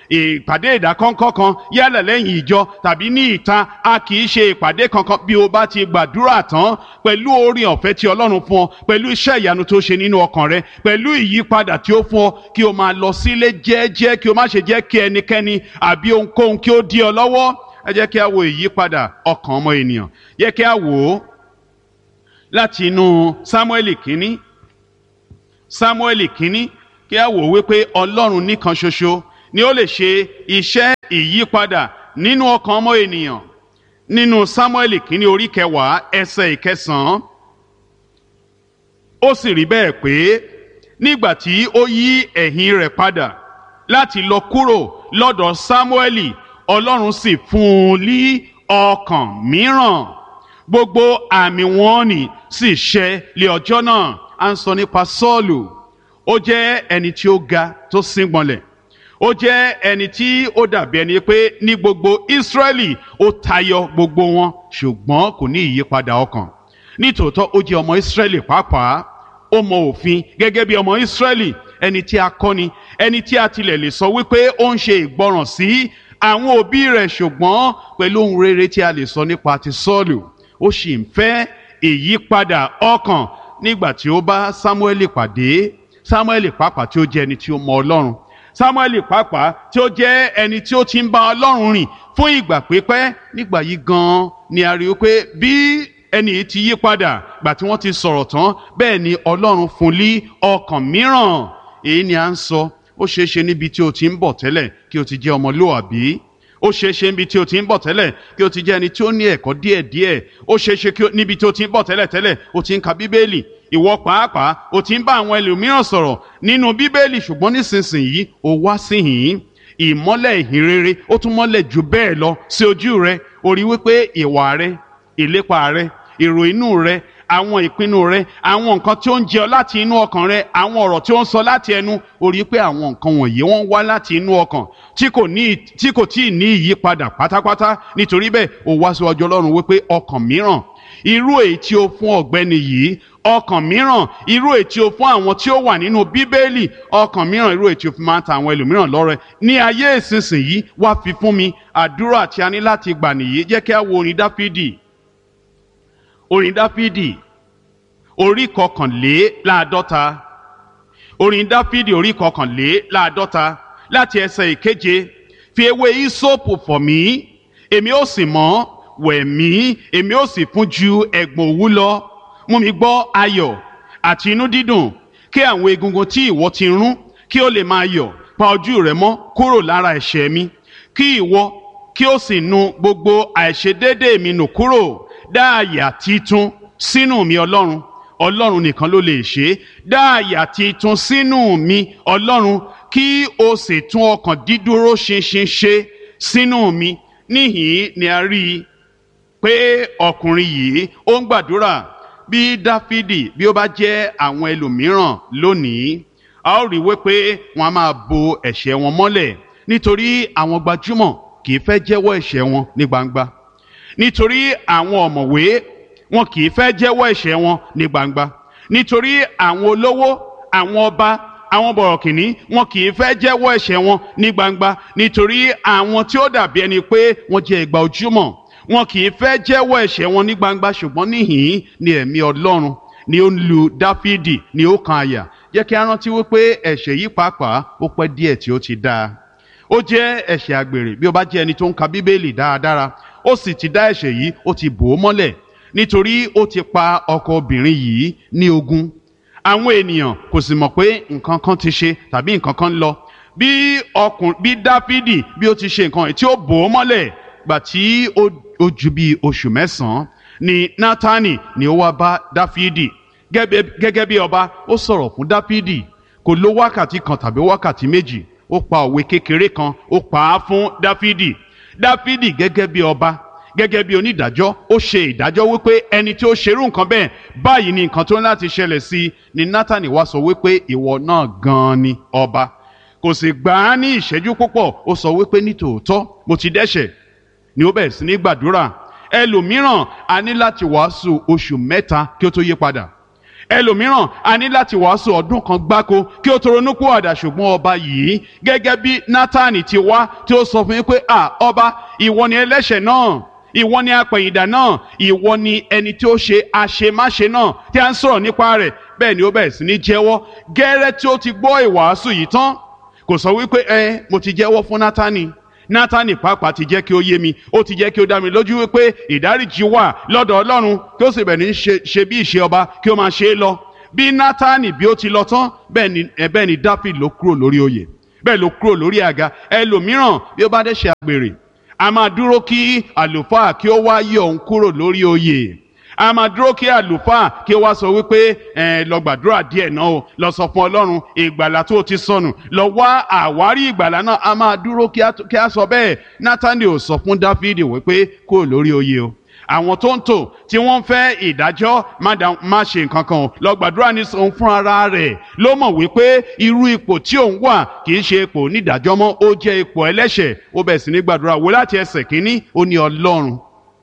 Speaker 1: ìpàdé ìdákọ́ńkọ́ kan yálà lẹ́yìn ìjọ tàbí ní ìta, a kì í ṣe ìpàdé kankan bí o bá ti gbàdúrà tán pẹ̀lú oore ọ̀fẹ́ tí Ọlọ́run fún ọ, pẹ̀lú iṣẹ́ ìyanu tó ṣe nínú ọkàn rẹ, pẹ̀lú ìyípadà tí ó fún ọ, kí o máa lọ sílé jẹ́ẹ́jẹ́, kí o má ṣe jẹ́ kí ẹnikẹ́ni àbí ohunkóhun kí ó dí ọ lọ́wọ́. Ẹ jẹ́ kí a wo ìyípadà ọkàn ọmọ ènìyàn. Yẹ kí a wò ó láti inú Sámúẹ́lì kínní Sámúẹ́lì kínní kí a wò wípé Ọlọ́run nìkan ṣoṣo ni ó lè ṣe iṣẹ́ ìyípadà nínú ọkàn ọmọ ènìyàn. Nínú Sámúẹ́lì kínní orí kẹwàá ẹsẹ̀ ìkẹsàn-án, ó sì rí bẹ́ẹ̀ pé nígbà tí ó yí ẹ̀yìn rẹ̀ padà láti lọ kúrò lọ́dọ̀ Sámúẹ́lì, Ọlọ́run sì fún un ní ọkàn mìíràn. Gbogbo àmì wọ̀nnì sì ṣẹ lé ọjọ́ náà. À ń sọ nípa Sọ́ọ̀lù. Ó jẹ́ ẹni tí ó ga tó síngbọnlẹ̀. Ó jẹ́ ẹni tí ó dàbí ẹni pé ní gbogbo Ísírẹ́lì ó tayọ gbogbo wọn, ṣùgbọ́n kò ní ìyípadà ọkàn. Nítòótọ́ ó jẹ́ ọmọ Ísírẹ́lì pàápàá. Ó mọ òfin gẹ́gẹ́ bí ọmọ Ísírẹ́lì, ẹni tí a kọ́ ni, ẹni tí a tilẹ̀ lè sọ wípé ó ń ṣe ìgbọràn sí àwọn òbí rẹ̀, ṣùgbọ́n pẹ̀lú ohun rere tí a lè sọ nípa ti Sọ́ọ̀lù, ó sì ń fẹ́ ìyípadà ọkàn. Nígbà tí ó bá Sámúẹ́lì pàdé, Sámúẹ́lì pàápàá tí ó jẹ́ ẹni tí ó mọ Ọlọ́run, Sámúẹ́lì pàápàá tí ó jẹ́ ẹni tí ó ti ń bá Ọlọ́run rìn fún ìgbà pípẹ́, nígbà yìí gan-an ni a rí i pé bí ẹni yìí ti yí padà gbà tí wọ́n ti sọ̀rọ̀ tán, bẹ́ẹ̀ ni Ọlọ́run fún lí ọkàn mìíràn. Èyí ni à ń sọ. Ó ṣeé ṣe níbi tí o ti ń bọ̀ tẹ́lẹ̀ kí o ti jẹ́ ọmọlúwàbí. Ó ṣeé ṣe níbi tí o ti ń bọ̀ tẹ́lẹ̀ kí o ti jẹ́ ẹni tí ó ní ẹ̀kọ́ díẹ̀díẹ̀. Ó ṣeé ṣe níbi tí o ti ń bọ̀ tẹ́lẹ̀ tẹ́lẹ̀ o ti ń ka Bíbélì. Ìwọ pàápàá o ti ń bá àwọn ẹlòmíràn sọ̀rọ̀ nínú Bíbélì, ṣùgbọ́n nísinsìnyí o wá síhìn. Ìmọ́lẹ̀ ìhìnrere ó tún mọ́lẹ̀ jù bẹ́ẹ̀ lọ sí ojú rẹ. O rí wípé ìwà rẹ, ìlépa rẹ, èrò inú rẹ, àwọn ìpinnu rẹ, àwọn nǹkan tí ó ń jẹ ọ láti inú ọkàn rẹ, àwọn ọ̀rọ̀ tí ó ń sọ láti ẹnu, o rí pé àwọn nǹkan wọ̀nyí wọ́n wá láti inú ọkàn tí kò ní tí kò tí ì ní ìyípadà pátápátá. Nítorí bẹ́ẹ̀ o wá síwájú Ọlọ́run wípé ọkàn mìíràn, irú èyí tí o fún ọ̀gbẹ́ni yìí, ọkàn mìíràn, irú èyí tí o fún àwọn tí ó wà nínú Bíbélì, ọkàn mìíràn, irú èyí tí o fi máa ń ta àwọn ẹlòmíràn lọ́rẹ ní ayé ìsinsìnyí, wá fi fún mi. Àdúrà tí a ní láti gbà nìyí. Jẹ́ kí a wo orin Dáfídì. Orin Dáfídì orí kọkànléláàádọ́ta. Orin Dáfídì orí kọkànléláàádọ́ta láti ẹsẹ̀ ìkeje. Fi ewé ìsopù fọ̀ mí, èmi ó sì mọ́; wẹ̀ mí, èmi ó sì fún ju ẹ̀gbọ̀n òwú lọ. Mú mi gbọ́ ayọ̀ àti inú dídùn, kí àwọn egungun tí ìwọ ti rún kí ó lè máa yọ̀. Pa ojú rẹ mọ́ kúrò lára ẹ̀ṣẹ̀ mi, kí ìwọ kí ó sì nu gbogbo àìṣedéédéé mi nù kúrò. Dá àyà titun sínú mi, Ọlọ́run. Ọlọ́run nìkan ló lè ṣe é. Dá àyà titun sínú mi, Ọlọ́run, kí o sì tún ọkàn dídúró ṣinṣin ṣe sínú mi. Níhìn ni a rí i pé ọkùnrin yìí ó ń gbàdúrà. Bí Dáfídì bí ó bá jẹ́ àwọn ẹlòmíràn lónìí, a ó rí wípé wọ́n á máa bo ẹ̀ṣẹ̀ wọn mọ́lẹ̀, nítorí àwọn gbajúmọ̀ kì í fẹ́ jẹ́wọ́ ẹ̀ṣẹ̀ wọn ní gbangba. Nítorí àwọn ọ̀mọ̀wé wọn kì í fẹ́ jẹ́wọ́ ẹ̀ṣẹ̀ wọn ní gbangba. Nítorí àwọn olówó, àwọn ọba, àwọn bọ̀rọ̀kìnní wọn kì í fẹ́ jẹ́wọ́ ẹ̀ṣẹ̀ wọn ní gbangba. Nítorí àwọn tí ó dàbí ẹni pé wọ́n jẹ́ ìgbà ojúmọ́, wọn kì í fẹ́ jẹ́wọ́ ẹ̀ṣẹ̀ wọn ní gbangba. Ṣùgbọ́n níhìn ni ẹ̀mí Ọlọ́run ni ó ń lu Dáfídì ni ó kan àyà. Jẹ́ kí a rántí wípé ẹ̀ṣẹ̀ yìí pàápàá ó pẹ́ díẹ̀ tí ó ti dáa. Ó jẹ́ ẹ̀ṣẹ̀ àgbèrè. Bí ó bá jẹ́ ẹni tó ń ka Bíbélì dáradára, ó sì ti dá ẹ̀ṣẹ̀ yìí, ó ti bò ó mọ́lẹ̀, nítorí ó ti pa ọkọ obìnrin yìí ní ogún. Àwọn ènìyàn kò sì mọ̀ pé nǹkan kan ti ṣe tàbí nǹkan kan lọ. Bí ọkùnrin bí Dáfídì bí ó ti ṣe nǹkan yìí tí ó bò ó mọ́lẹ̀, gbà tí ó ju bí oṣù mẹ́sàn-án ni Nátánì ni ó wá bá Dáfídì gẹ́gẹ́ bí ọba. Ó sọ̀rọ̀ fún Dáfídì, kò lo wákàtí kan tàbí wákàtí méjì, ó pa òwe kékeré kan, ó pa á fún Dáfídì. Dáfídì gẹ́gẹ́ bí ọba, gẹ́gẹ́ bí onídàájọ́, ó ṣe ìdájọ́ wípé ẹni tí ó ṣerú nǹkan bẹ́ẹ̀, báyìí ni nǹkan tó ń láti ṣẹlẹ̀ sí i. Ni Nátánì wá sọ wípé ìwọ náà gan-an ni ọba. Kò sì gbà á ní ìṣẹ́jú púpọ̀, ó sọ wípé nítòótọ́ mo ti dẹ́ṣẹ̀. Ni ó bẹ̀rẹ̀ sí ní gbàdúrà. Ẹlòmíràn a ní láti wàásù oṣù mẹ́ta kí ó tó yí padà. ẹlòmíràn a ní láti wàásù ọdún kan gbáko kí ó tó ronúpìwàdà, ṣùgbọ́n ọba yìí gẹ́gẹ́ bí Nátánì ti wá tí ó sọ fún yín pé à ọba, ìwọ ni ẹlẹ́ṣẹ̀ náà, ìwọ ni apẹ̀yìndà náà, ìwọ ni ẹni tí ó ṣe àṣemáṣe náà tí a ń sọ̀rọ̀ nípa rẹ̀. Bẹ́ẹ̀ ni ó bẹ̀rẹ̀ sí ní jẹ́wọ́. Gẹ́rẹ́ tí ó ti gbọ́ ìwàásù yìí tán, kò sọ wípé ẹ mo ti jẹ́wọ́ fún Nátánì, Nátánì pàápàá ti jẹ́ kí ó yé mi, ó ti jẹ́ kí ó dá mi lójú wípé ìdáríjì wà lọ́dọ̀ Ọlọ́run, kí ó sì bẹ̀rẹ̀ ní ṣe bí ìṣe ọba kí ó máa ṣe é lọ. Bí Nátánì bí ó ti lọ tán, bẹ́ẹ̀ ni bẹ́ẹ̀ ni Dáfídì ló kúrò lórí oyè, bẹ́ẹ̀ ló kúrò lórí àga. Ẹlòmíràn bí ó bá dé ṣe àgbèrè, a máa dúró kí àlùfáà kí ó wá yọ òun kúrò lórí oyè. A máa dúró kí àlùfáà kí ó wá sọ wípé ẹ lọ gbàdúrà díẹ̀ náà o, lọ sọ fún Ọlọ́run ìgbàlà tó ti sọnù, lọ wá àwárí ìgbàlà náà. A máa dúró kí a sọ bẹ́ẹ̀. Nátánì ò sọ fún Dáfídì wípé kúrò lórí oyè o. Àwọn tó ń tò tí wọ́n ń fẹ́ ìdájọ́ má ṣe nǹkan kan o, lọ gbàdúrà ní òun fún ara rẹ̀ ló mọ̀ wípé irú ipò tí òun wà kì í ṣe ipò onídàájọ́ mọ́, ó jẹ́ ipò ẹlẹ́ṣẹ̀. Ó bẹ̀rẹ̀ sí ní gbàdúrà wò láti ẹsẹ̀ kínní, ó ní Ọlọ́run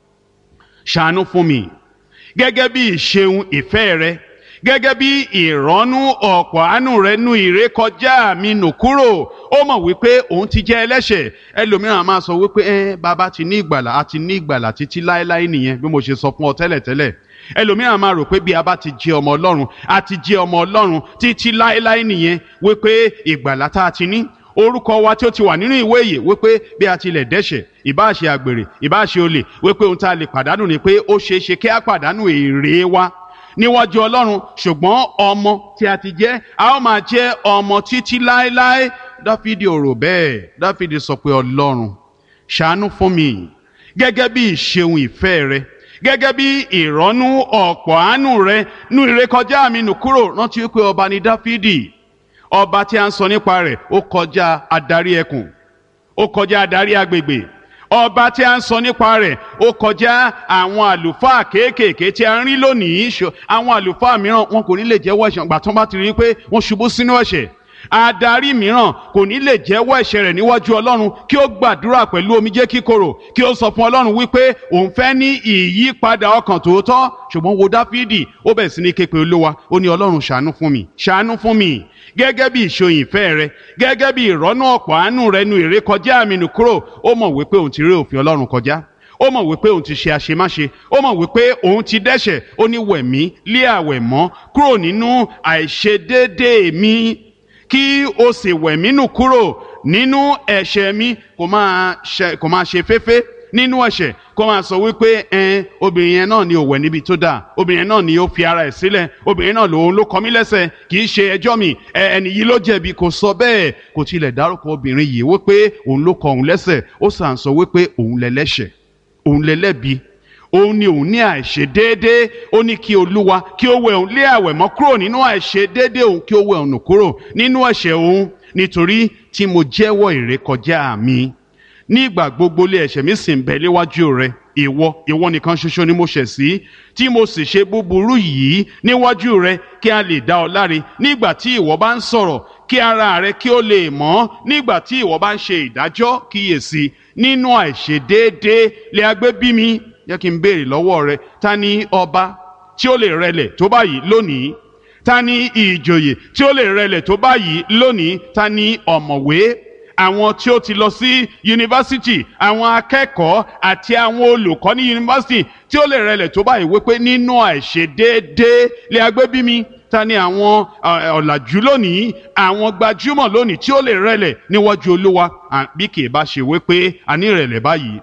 Speaker 1: ṣàánú fún mi gẹ́gẹ́ bí ìṣeun ìfẹ́ rẹ, gẹ́gẹ́ bí ìrọ́nú ọ̀pọ̀ àánú rẹ nú ìrékọjá mi nù kúrò. Ó mọ̀ wípé òun ti jẹ́ ẹlẹ́ṣẹ̀. Ẹlòmíràn máa sọ wípé ẹ bàbá ti ní ìgbàlà, a ti ní ìgbàlà títí láéláé nìyẹn, bí mo ṣe sọ fún ọ tẹ́lẹ̀tẹ́lẹ̀. Ẹlòmíràn máa rò pé bí a bá ti jẹ́ ọmọ Ọlọ́run, a ti jẹ́ ọmọ Ọlọ́run títí láéláé nìyẹn, wípé ìgbàlà tá a ti ní, orúkọ wa tí ó ti wà nínú ìwé ìyè, wípé bí a tilẹ̀ dẹ́ṣẹ̀, ìbá ṣe àgbèrè, ìbá ṣe olè, wípé ohun tá a lè pàdánù ni pé ó ṣeé ṣe kí a pàdánù èrè wa níwájú Ọlọ́run, ṣùgbọ́n ọmọ tí a ti jẹ́, a ó máa jẹ́ ọmọ títí láéláé. Dáfídì ò rò bẹ́ẹ̀. Dáfídì sọ pé Ọlọ́run ṣàánú fún mi gẹ́gẹ́ bí ìṣeun ìfẹ́ rẹ, gẹ́gẹ́ bí ìrọ́nú ọ̀pọ̀ àánú rẹ nú ìrékọjá mi nù kúrò. Rántí wípé ọba ni Dáfídì. Ọba tí a ń sọ nípa rẹ̀ ó kọjá adarí ẹkùn, ó kọjá adarí agbègbè. Ọba tí a ń sọ nípa rẹ̀ ó kọjá àwọn àlùfáà kéékèèké tí a ń rí lónìí. Àwọn àlùfáà mìíràn wọn kò ní lè jẹ́wọ́ ẹ̀ṣẹ̀ gbà tó bá ti rí pé wọ́n ṣubú sínú ẹ̀ṣẹ̀. Adarí mìíràn kò ní lè jẹ́wọ́ ẹ̀ṣẹ̀ rẹ̀ níwájú Ọlọ́run kí ó gbàdúrà pẹ̀lú omijé kíkorò, kí ó sọ fún Ọlọ́run wípé òun fẹ́ ní ìyípadà ọkàn tòótọ́. Ṣùgbọ́n wo Dáfídì, ó bẹ̀rẹ̀ sí ní ké pe Olúwa, ó ní Ọlọ́run ṣàánú fún mi, ṣàánú fún mi gẹ́gẹ́ bí ìṣeun ìfẹ́ rẹ, gẹ́gẹ́ bí ìrọ́nú ọ̀pọ̀ àánú rẹ nú ìrékọjá mi nù kúrò. Ó mọ̀ wípé òun ti rí òfin Ọlọ́run kọjá, ó mọ̀ wípé òun ti ṣe àṣemáṣe, ó mọ̀ wípé òun ti dẹ́ṣẹ̀. Ó ní wẹ̀ mí lé àwẹ̀ mọ́ kúrò nínú àìṣedéédéé mi, kí o sì wẹ̀ mí nù kúrò nínú ẹ̀ṣẹ̀ mi. Kò máa ṣe kò máa ṣe féfé nínú ẹ̀ṣẹ̀, kó máa sọ wípé ẹn obìnrin yẹn náà ni ò wẹ̀ níbi tó dáa, obìnrin náà ni ó fi ara ẹ̀ sílẹ̀, obìnrin náà lòun ló kọ mí lẹ́sẹ̀, kì í ṣe ẹjọ́ mi, ẹni yìí ló jẹ̀bi. Kò sọ bẹ́ẹ̀, kò tilẹ̀ dárúkọ obìnrin yìí wípé òun ló kọ òun lẹ́sẹ̀. Ó sàn sọ wípé òun lẹ́lẹ́ṣẹ̀, òun lẹ́lẹ́bi, òun ni òun ní àìṣedéédé. Ó ní kí Olúwa kí ó wẹ̀ òun lé àwẹ̀ mọ́ kúrò nínú àìṣedéédé òun, kí ó wẹ̀ òun nù kúrò nínú ẹ̀ṣẹ̀ òun, nítorí tí mo jẹ́wọ́ ìrékọjá mi. Nígbà gbogbo lé ẹ̀ṣẹ̀ mi sì ń bẹ léwájú rẹ. Ìwọ ìwọ nìkan ṣoṣo ni mo ṣẹ̀ sí, tí mo sì ṣe búburú yìí níwájú rẹ, kí a lè dá ọ láre nígbà tí ìwọ bá ń sọ̀rọ̀, kí ara rẹ kí ó lè mọ́ nígbà tí ìwọ bá ń ṣe ìdájọ́. Kíyèsí, nínú àìṣedéédé lè a gbé bí mi. Jẹ́ kí n béèrè lọ́wọ́ rẹ, ta ni ọba tí ó lè rẹlẹ̀ tó báyìí lónìí? Ta ni ìjòyè tí ó lè rẹlẹ̀ tó báyìí lónìí? Ta ni ọ̀mọ̀wé? Àwọn tí ó ti lọ sí yunifásitì, àwọn akẹ́kọ̀ọ́ àti àwọn olùkọ́ ní yunifásitì tí ó lè rẹlẹ̀ tó báyìí wípé nínú àìṣedéédé lè a gbé bí mi. Ta ni àwọn ọ̀làjú lónìí, àwọn gbajúmọ̀ lónìí tí ó lè rẹlẹ̀ níwájú Olúwa? Bí kì í bá ṣe wípé a ní ìrẹ̀lẹ̀ báyìí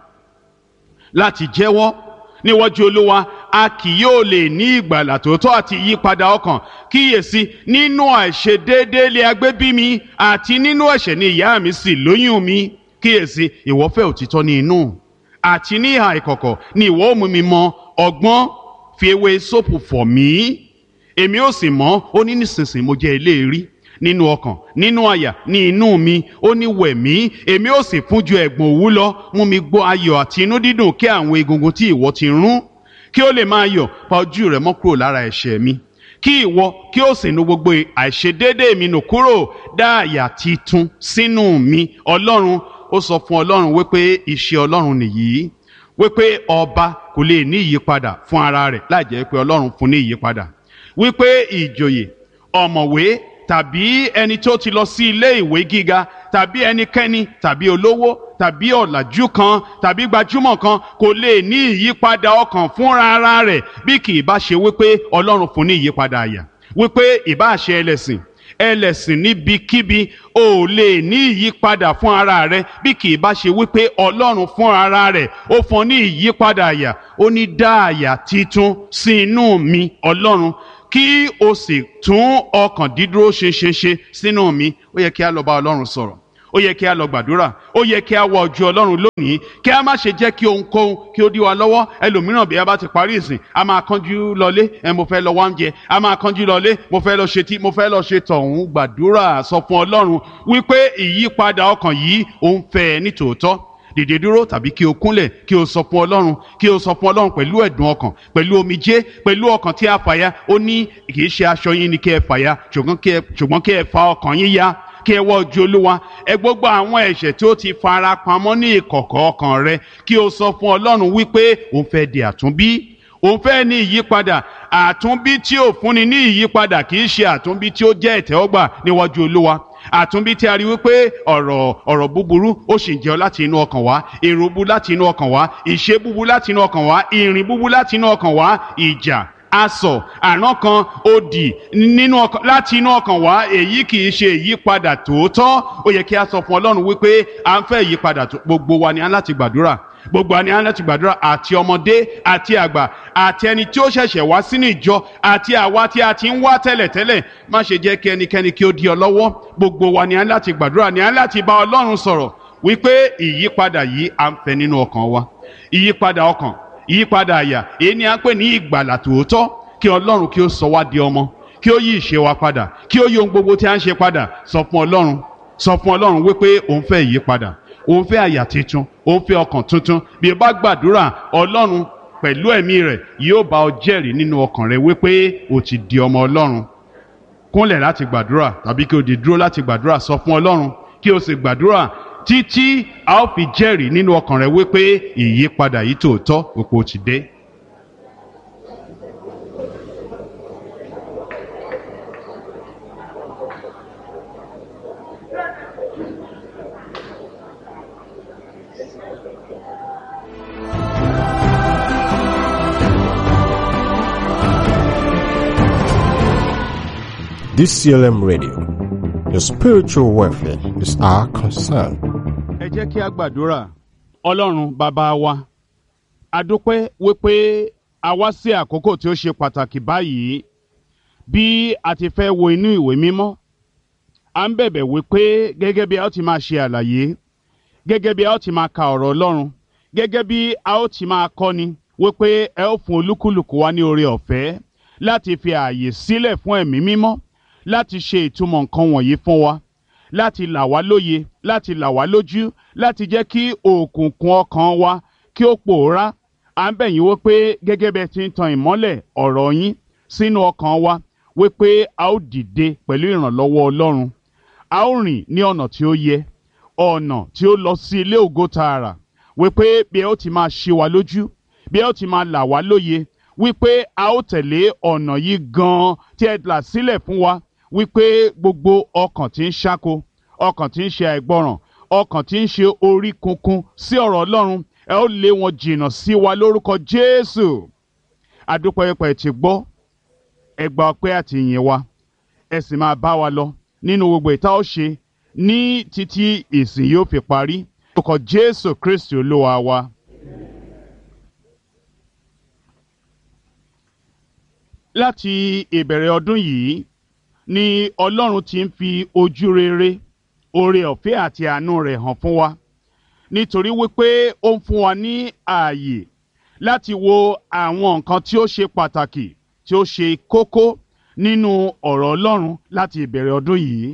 Speaker 1: láti jẹ́wọ́ níwájú Olúwa, a kì yóò lè ní ìgbàlà tòótọ́ àti ìyípadà ọkàn. Kíyèsí, nínú àìṣedéédé lè a gbé bí mi, àti nínú ẹ̀ṣẹ̀ ni ìyá mi sì lóyún mi. Kíyèsí, ìwọ fẹ́ òtítọ́ ní inú, àti ní ìhà ìkọ̀kọ̀ ni ìwọ ó mú mi mọ ọgbọ́n. Fi ewé sóòpù fọ̀ mí, èmi ó sì mọ́. Ó ní nísinsìnyí mo jẹ́ eléèrí nínú ọkàn, nínú àyà, ní inú mi. Ó ní wẹ̀ mí, èmi ó sì fún ju ẹ̀gbọ̀n òwú lọ. Mú mi gbọ́ ayọ̀ àti inú dídùn, kí àwọn egungun tí ìwọ ti rún kí ó lè máa yọ̀. Pa ojú rẹ mọ́ kúrò lára ẹ̀ṣẹ̀ mi, kí ìwọ kí ó sì nu gbogbo àìṣedéédé mi nù kúrò. Dá àyà titun sínú mi. Ọlọ́run, ó sọ fún Ọlọ́run wípé iṣẹ́ Ọlọ́run nìyí, wípé ọba kò lè ní ìyípadà fún ara rẹ̀ láì jẹ́ pé Ọlọ́run fún ní ìyípadà, wípé ìjòyè, ọ̀mọ̀wé tàbí ẹni tó ti lọ sí ilé ìwé gíga tàbí ẹnikẹ́ni tàbí olówó tàbí ọ̀làjú kan tàbí gbajúmọ̀ kan kò lè ní ìyípadà ọkàn fúnra ara rẹ̀ bí kì í bá ṣe wípé Ọlọ́run fún ní ìyípadà àyà, wípé ìbá ṣe ẹlẹ́sìn ẹlẹ́sìn níbikíbi ò lè ní ìyípadà fún ara rẹ̀ bí kì í bá ṣe wípé Ọlọ́run fún ara rẹ̀ ó fún ní ìyípadà àyà. Ó ní dá àyà titun sí inú mi Ọlọ́run, kí o sì tún ọkàn dídúró ṣinṣin sínú mi. Ó yẹ kí a lọ bá Ọlọ́run sọ̀rọ̀, ó yẹ kí a lọ gbàdúrà, ó yẹ kí a wọ ojú Ọlọ́run lónìí, kí a má ṣe jẹ́ kí ohunkóhun kí ó dí wa lọ́wọ́. Ẹlòmíràn bí a bá ti parí ìsìn a máa kánjú lọlé, ẹ mo fẹ́ lọ wá oúnjẹ, a máa kánjú lọlé, mo fẹ́ lọ ṣe tí mo fẹ́ lọ ṣe tọ̀hún. Gbàdúrà, sọ fún Ọlọ́run wípé ìyípadà ọkàn yìí ó ń fẹ́ ní tòótọ́. Dìde dúró tàbí kí o kúnlẹ̀ kí o sọ fún Ọlọ́run, kí o sọ fún Ọlọ́run pẹ̀lú ẹ̀dùn ọkàn, pẹ̀lú omijé, pẹ̀lú ọkàn tí a fàya. Ó ní kì í ṣe aṣọ yín ni kí ẹ fàya, ṣùgbọ́n kí ẹ fa ọkàn yín ya, kí ẹ wọ ojú Olúwa. Ẹ gbogbo àwọn ẹ̀ṣẹ̀ tí ó ti fara pamọ́ ní ìkọ̀kọ̀ ọkàn rẹ, kí o sọ fún Ọlọ́run wípé òun fẹ́ di àtúnbí, òun fẹ́ ní ìyípadà. Àtúnbí tí ò fúnni ní ìyípadà kì í ṣe àtúnbí tí ó jẹ́ ìtẹ́wọ́gbà níwájú Olúwa. Àtúnbí tí a rí wípé ọ̀rọ̀ ọ̀rọ̀ búburú ó sì ń jẹ́ láti inú ọkàn wá, èrò búburú láti inú ọkàn wá, ìṣe búburú láti inú ọkàn wá, ìrìn búburú láti inú ọkàn wá, ìjà, asọ̀, àrán kan, òdì nínú ọkàn láti inú ọkàn wá. Èyí kì í ṣe ìyípadà tòótọ́. Ó yẹ kí a sọ fún Ọlọ́run wípé à ń fẹ́ ìyípadà tó. Gbogbo wa ni a láti gbàdúrà, gbogbo wa ni a láti gbàdúrà, àti ọmọdé àti àgbà àti ẹni tí ó ṣẹ̀ṣẹ̀ wá sínú ìjọ àti àwa tí a ti ń wá tẹ́lẹ̀tẹ́lẹ̀. Má ṣe jẹ́ kí ẹnikẹ́ni kí ó dí ọ lọ́wọ́. Gbogbo wa ni a láti gbàdúrà, ni a láti bá Ọlọ́run sọ̀rọ̀ wípé ìyípadà yìí à ń fẹ́ nínú ọkàn wa. Ìyípadà ọkàn, ìyípadà àyà, èyí ni a ń pè ní ìgbàlà tòótọ́. Kí Ọlọ́run kí ó sọ wá di ọmọ, kí ó yí ìṣe wa padà, kí ó yí ohun gbogbo tí a ń ṣe padà. Sọ fún Ọlọ́run, sọ fún Ọlọ́run wípé òun fẹ́ ìyípadà, òun fẹ́ àyà tuntun, òun fẹ́ ọkàn tuntun. Bí o bá gbàdúrà, Ọlọ́run pẹ̀lú ẹ̀mí rẹ̀ yóò bá ọ jẹ́rìí nínú ọkàn rẹ wípé o ti di ọmọ Ọlọ́run. Kúnlẹ̀ láti gbàdúrà tàbí kí o dìde dúró láti gbàdúrà. Sọ fún Ọlọ́run kí o sì gbàdúrà títí a ó fi jẹ́rìí nínú ọkàn rẹ wípé ìyípadà yìí tòótọ́ òpó ti dé.
Speaker 2: D C L M Radio, your spiritual welfare is our concern.
Speaker 1: Ẹ jẹ́ kí a gbàdúrà. Ọlọ́run bàbá wa, a dúpẹ́ wípé a wá sí àkókò tí ó ṣe pàtàkì báyìí. Bí a ti fẹ́ wo inú ìwé mímọ́, à ń bẹ̀bẹ̀ wípé gẹ́gẹ́ bí a ó ti máa ṣe àlàyé, gẹ́gẹ́ bí a ó ti máa ka ọ̀rọ̀ Ọlọ́run, gẹ́gẹ́ bí a ó ti máa kọ́ni, wípé ẹ ó fún olúkúlùkù wa ní oore ọ̀fẹ́ láti fi ààyè sílẹ̀ fún ẹ̀mí mímọ́, láti ṣe ìtumọ̀ nǹkan wọ̀nyí fún wa, láti là wá lóye, láti là wá lójú, láti jẹ́ kí òkùnkùn ọkàn wa kí ó pòórá. À ń bẹ̀ yín wípé gẹ́gẹ́ bí ẹ ti ń tan ìmọ́lẹ̀ ọ̀rọ̀ yín sínú ọkàn wa, wípé a ó dìde pẹ̀lú ìrànlọ́wọ́ Ọlọ́run. A ó rìn ní ọ̀nà tí ó yẹ, ọ̀nà tí ó lọ sí ilé ògo tààrà, wípé bí ẹ ó ti máa ṣí wa lójú, bí ẹ ó ti máa là wá lóye, wípé a ó tẹ̀lé ọ̀nà yìí gan-an tí ẹ là sílẹ̀ fún wa, wípé gbogbo ọkàn tí ń ṣáko, ọkàn tí ń ṣe àìgbọràn, ọkàn tí ń ṣe orí kunkun sí ọ̀rọ̀ Ọlọ́run, ẹ ó lé wọn jìnnà sí wa lórúkọ Jésù. Adúpẹ́ pé ẹ ti gbọ́, ẹ gba ọpẹ́ àti ìyìn wa, ẹ sì máa bá wa lọ nínú gbogbo ìta ó ṣe ní títí ìsìn yóò fi parí. Lórúkọ Jésù Kristi Olúwa wa. Láti ìbẹ̀rẹ̀ ọdún yìí ni Ọlọ́run ti ń fi ojú rere, oore ọ̀fẹ́ àti àánú rẹ̀ hàn fún wa, nítorí wípé ó ń fún wa ní ààyè láti wo àwọn nǹkan tí ó ṣe pàtàkì, tí ó ṣe kókó nínú ọ̀rọ̀ Ọlọ́run láti ìbẹ̀rẹ̀ ọdún yìí.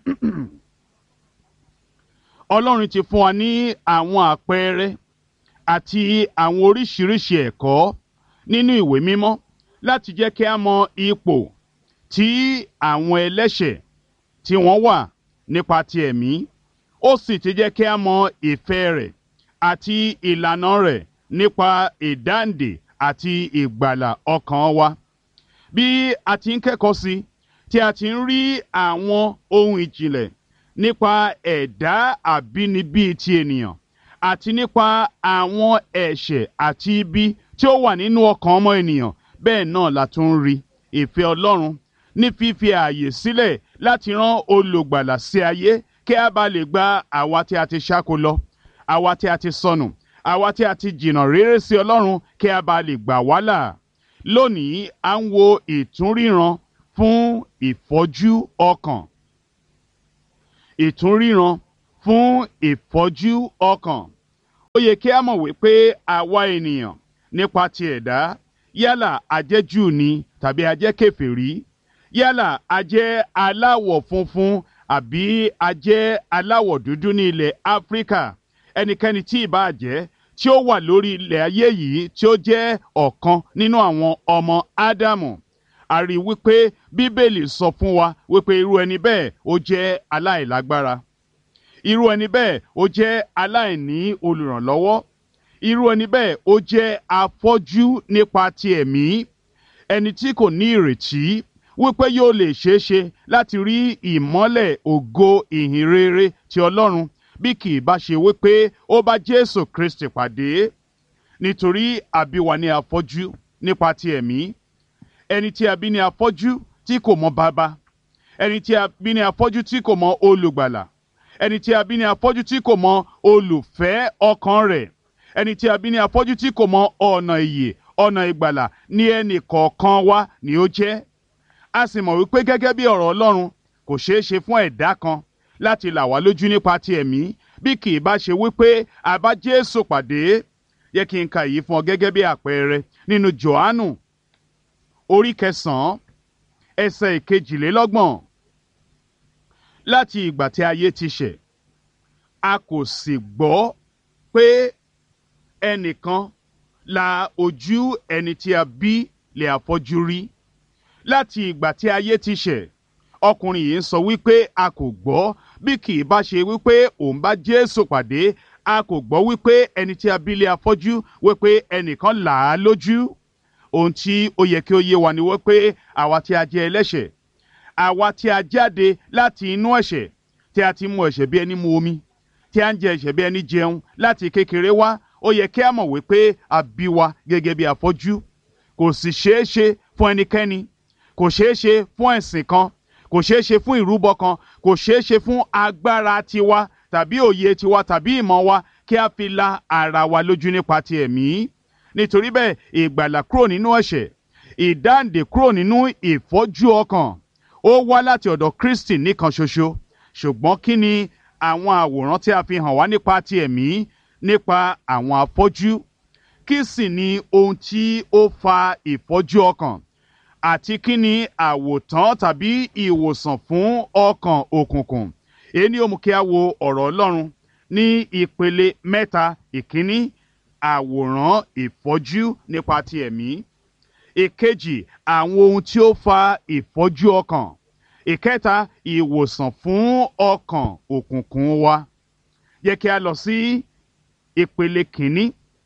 Speaker 1: Ọlọ́run ti fún wa ní àwọn àpẹẹrẹ àti àwọn oríṣiríṣi ẹ̀kọ́ nínú ìwé mímọ́ láti jẹ́ kí a mọ ipò tí àwọn ẹlẹ́ṣẹ̀ tí wọ́n wà nípa ti ẹ̀mí. Ó sì ti jẹ́ kí a mọ ìfẹ́ rẹ̀ àti ìlànà rẹ̀ nípa ìdáǹdè àti ìgbàlà ọkàn wa. bí a ti ń kẹ́kọ̀ọ́ sí tí a ti ń rí àwọn ohun ìjìnlẹ̀ nípa ẹ̀dá àbínibí ti ènìyàn àti nípa àwọn ẹ̀ṣẹ̀ àti ibi tí ó wà nínú ọkàn ọmọ ènìyàn, bẹ́ẹ̀ náà la tún ń rí ìfẹ́ Ọlọ́run ní fífi ààyè sílẹ̀ láti rán olùgbàlà sí ayé kí a bá lè gba àwa tí a ti ṣáko lọ, àwa tí a ti sọnù, àwa tí a ti jìnnà réré sí Ọlọ́run kí a bá lè gbà wá là. Lónìí à ń wo ìtúnríran fún ìfọ́jú ọkàn. Ìtúnríran fún ìfọ́jú ọkàn. Ó yẹ kí a mọ̀ wípé àwa ènìyàn nípa ti ẹ̀dá, yálà a jẹ́ Júù ni tàbí a jẹ́ kèfèrí, yálà a jẹ́ aláwọ̀ funfun àbí a jẹ́ aláwọ̀ dúdú ní ilẹ̀ Áfíríkà, ẹnikẹ́ni tí ìbá jẹ́ tí ó wà lórí ilẹ̀ ayé yìí tí ó jẹ́ ọ̀kan nínú àwọn ọmọ Ádámù, a rí wípé Bíbélì sọ fún wa wípé irú ẹni bẹ́ẹ̀ ó jẹ́ aláìlágbára, irú ẹni bẹ́ẹ̀ ó jẹ́ aláìní olùrànlọ́wọ́, irú ẹni bẹ́ẹ̀ ó jẹ́ afọ́jú nípa ti ẹ̀mí, ẹni tí kò ní ìrètí wípé yóò lè ṣeé ṣe láti rí ìmọ́lẹ̀ ògo ìhìnrere ti Ọlọ́run bí kì í bá ṣe wípé ó bá Jésù Kristi pàdé. Nítorí a bí wa ní afọ́jú nípa ti ẹ̀mí, ẹni tí a bí ní afọ́jú tí kò mọ bàbá, ẹni tí a bí ní afọ́jú tí kò mọ olùgbàlà, ẹni tí a bí ní afọ́jú tí kò mọ olùfẹ́ ọkàn rẹ̀, ẹni tí a bí ní afọ́jú tí kò mọ ọ̀nà ìyè, ọ̀nà ìgbàlà ní ẹnì kọ̀ọ̀kan wa ni ó jẹ́. A sì mọ̀ wípé gẹ́gẹ́ bí ọ̀rọ̀ Ọlọ́run kò ṣeé ṣe fún ẹ̀dá kan láti là wá lójú nípa ti ẹ̀mí bí kì í bá ṣe wípé a bá Jésù pàdé. Yẹ kí n ka èyí fún ọ gẹ́gẹ́ bí àpẹẹrẹ nínú Jòhánù orí kẹsàn-án ẹsẹ̀ ìkejìlélọ́gbọ̀n. Láti ìgbà tí ayé ti ṣẹ̀, a kò sì gbọ́ pé ẹnìkan la ojú ẹni tí a bí lè afọ́jú rí. Láti ìgbà tí ayé ti ṣẹ̀, ọkùnrin yìí ń sọ wípé a kò gbọ́ bí kì í bá ṣe wípé òun bá Jésù pàdé. A kò gbọ́ wípé ẹni tí a bí lè afọ́jú wípé ẹnìkan là á lójú. Ohun tí ó yẹ kí ó yé wa ni wípé àwa tí a jẹ́ ẹlẹ́ṣẹ̀, àwa tí a jáde láti inú ẹ̀ṣẹ̀, tí a ti mu ẹ̀ṣẹ̀ bí ẹni mu omi, tí a ń jẹ ẹ̀ṣẹ̀ bí ẹni jẹun láti kékeré wá, ó yẹ kí a mọ̀ wípé a bí wa gẹ́gẹ́ bí afọ́jú. Kò sì ṣeé ṣe fún ẹnikẹ́ni, kò ṣeé ṣe fún ẹ̀sìn kan, kò ṣeé ṣe fún ìrúbọ kan, kò ṣeé ṣe fún agbára tiwa tàbí òye tiwa tàbí ìmọ̀ wa kí a fi la ara wa lójú nípa ti ẹ̀mí. Nítorí bẹ́ẹ̀ ìgbàlà kúrò nínú ẹ̀ṣẹ̀, ìdáǹdè kúrò nínú ìfọ́jú ọkàn, ó wá láti ọ̀dọ̀ Kristi nìkan ṣoṣo. Ṣùgbọ́n kí ni àwọn àwòrán tí a fi hàn wá nípa ti ẹ̀mí nípa àwọn afọ́jú? Kí sì ni ohun tí ó fa ìfọ́jú ọkàn? Àti kí ni àwòtán tàbí ìwòsàn fún ọkàn òkùnkùn? Èyí ni ó mú kí a wo ọ̀rọ̀ Ọlọ́run ní ìpele mẹ́ta. Ìkíní, àwòrán ìfọ́jú nípa ti ẹ̀mí. Ìkejì, àwọn ohun tí ó fa ìfọ́jú ọkàn. Ìkẹta, ìwòsàn fún ọkàn òkùnkùn wa. Yẹ kí a lọ sí ìpele kìíní,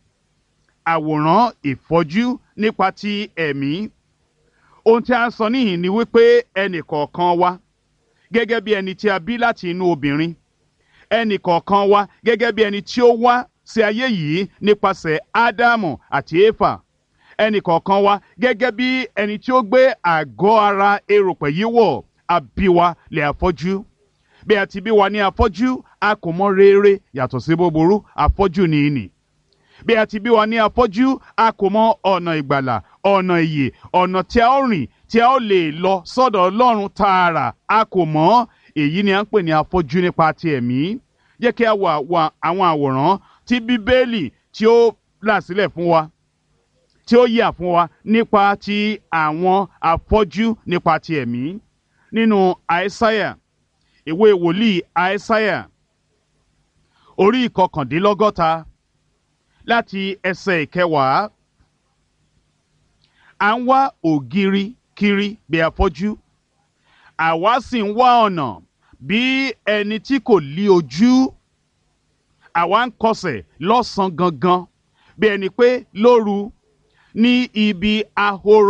Speaker 1: àwòrán ìfọ́jú nípa ti ẹ̀mí. Ohun tí a ń sọ níhìn ni wípé ẹnì kọ̀ọ̀kan wa gẹ́gẹ́ bí ẹni tí a bí láti inú obìnrin, ẹnì kọ̀ọ̀kan wa gẹ́gẹ́ bí ẹni tí ó wá sí ayé yìí nípasẹ̀ Ádámù àti Éfà, ẹnì kọ̀ọ̀kan wa gẹ́gẹ́ bí ẹni tí ó gbé àgọ́ ara erùpẹ̀ yìí wọ̀, a bí wa lé afọ́jú. Bí a ti bí wa ní afọ́jú, a kò mọ rere yàtọ̀ sí búburú, afọ́jú ni ìnì. Bí a ti bí wa ní afọ́jú, a kò mọ ọ̀nà ìgbàlà, ọ̀nà ìyè, ọ̀nà tí a ó rìn tí a ó lè lọ sọ́dọ̀ Ọlọ́run tààrà, a kò mọ̀. Èyí ni à ń pè ní afọ́jú nípa ti ẹ̀mí. Jẹ́ kí a wo àwọn àwòrán tí Bíbélì tí ó là sílẹ̀ fún wa, tí ó yà fún wa nípa ti àwọn afọ́jú nípa ti ẹ̀mí. Nínú Àìsáyà, ìwé wòlíì Àìsáyà, orí ìkọkàndínlọ́gọ́ta láti ẹsẹ̀ ìkẹwàá. À ń wá ògiri kiri bí afọ́jú, àwa sì ń wá ọ̀nà bí ẹni tí kò lí ojú. Àwa ń kọsẹ̀ lọ́sàn gangan bí ẹni pé lóru, ní ibi ahoro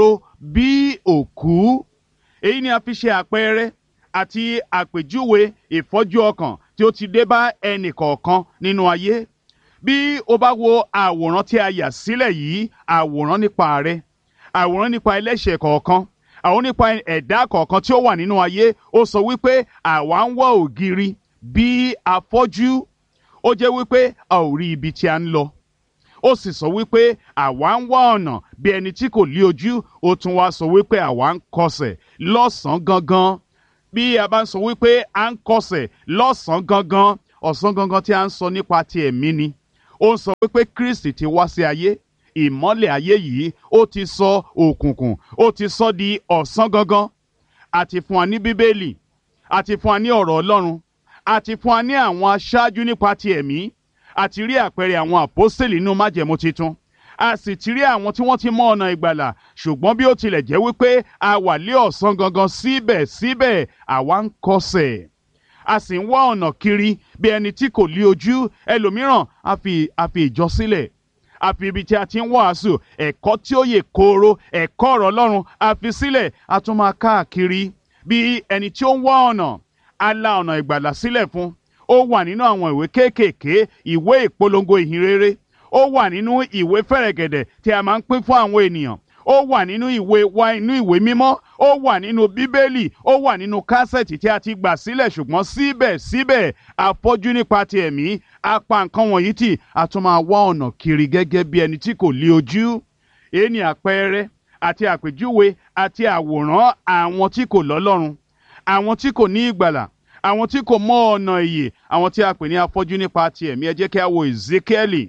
Speaker 1: bí òkú. Èyí ni a fi ṣe àpẹẹrẹ àti àpèjúwe ìfọ́jú ọkàn tí ó ti dé bá ẹnì kọ̀ọ̀kan nínú ayé. Bí o bá wo àwòrán tí a yà sílẹ̀ yìí, àwòrán nípa rẹ, àwòrán nípa ẹlẹ́ṣẹ̀ kọ̀ọ̀kan, àwọn nípa ẹ̀dá kọ̀ọ̀kan tí ó wà nínú ayé, ó sọ wípé àwa ń wá ògiri bí afọ́jú. Ó jẹ́ wípé a ò rí ibi tí a ń lọ. Ó sì sọ wípé àwa ń wá ọ̀nà bí ẹni tí kò lí ojú. Ó tún wá sọ wípé àwa ń kọsẹ̀ lọ́sàn-án gangan. Bí a bá ń sọ wípé à ń kọsẹ̀ lọ́sàn-án gangan, ọ̀sán gangan tí a ń sọ nípa ti ẹ̀mí ni. Ó ń sọ wípé Kristi ti wá sí ayé. Ìmọ́lẹ̀ ayé yìí ó ti sọ òkùnkùn, ó ti sọ di ọ̀sán gangan. A ti fún wa ní Bíbélì, a ti fún wa ní ọ̀rọ̀ Ọlọ́run, a ti fún wa ní àwọn aṣáájú nípa ti ẹ̀mí, a ti rí àpẹẹrẹ àwọn àpọ́stélì nínú májẹ̀mú titun, a sì ti rí àwọn tí wọ́n ti mọ ọ̀nà ìgbàlà. Ṣùgbọ́n bí ó tilẹ̀ jẹ́ wípé a wà lé ọ̀sán gangan, síbẹ̀síbẹ̀ àwa ń kọsẹ̀. A sì ń wá ọ̀nà kiri bí ẹni tí kò lí ojú. Ẹlòmíràn a fi a fi ìjọ sílẹ̀, a fi ibi tí a ti ń wàásù ẹ̀kọ́ tí ó yè kooro, ẹ̀kọ́ ọ̀rọ̀ Ọlọ́run a fi sílẹ̀. A tún máa káàkiri bí ẹni tí ó ń wá ọ̀nà. A la ọ̀nà ìgbàlà sílẹ̀ fún. Ó wà nínú àwọn ìwé kéékèèké, ìwé ìpolongo ìhìnrere. Ó wà nínú ìwé fẹ̀rẹ̀gẹ̀dẹ̀ tí a máa ń pín fún àwọn ènìyàn. Ó wà nínú ìwé wa inú ìwé mímọ́. Ó wà nínú Bíbélì. Ó wà nínú kásẹ̀tì tí a ti gbà sílẹ̀. Ṣùgbọ́n síbẹ̀síbẹ̀ afọ́jú nípa ti ẹ̀mí, a pa nǹkan wọ̀nyí tì. A tún máa wá ọ̀nà kiri gẹ́gẹ́ bí ẹni tí kò lí ojú. Èyí ni àpẹẹrẹ àti àpèjúwe àti àwòrán àwọn tí kò lọ́lọ́run, àwọn tí kò ní ìgbàlà, àwọn tí kò mọ ọ̀nà ìyè, àwọn tí a pè ní afọ́jú nípa ti ẹ̀mí. Ẹ jẹ́ kí a wo Ezekiẹ́lì.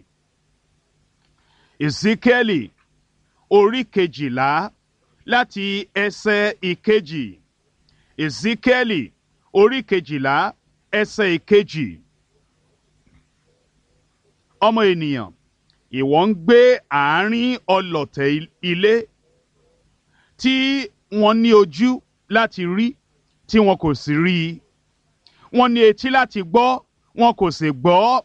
Speaker 1: Ezekiẹ́lì orí kejìlá láti ẹsẹ̀ ìkejì. Ezekiẹ́lì orí kejìlá ẹsẹ̀ ìkejì. Ọmọ ènìyàn, ìwọ ń gbé àárín ọlọ̀tẹ̀ ilé tí wọ́n ní ojú láti rí tí wọn kò sì rí i. Wọ́n ní etí láti gbọ́, wọn kò sì gbọ́,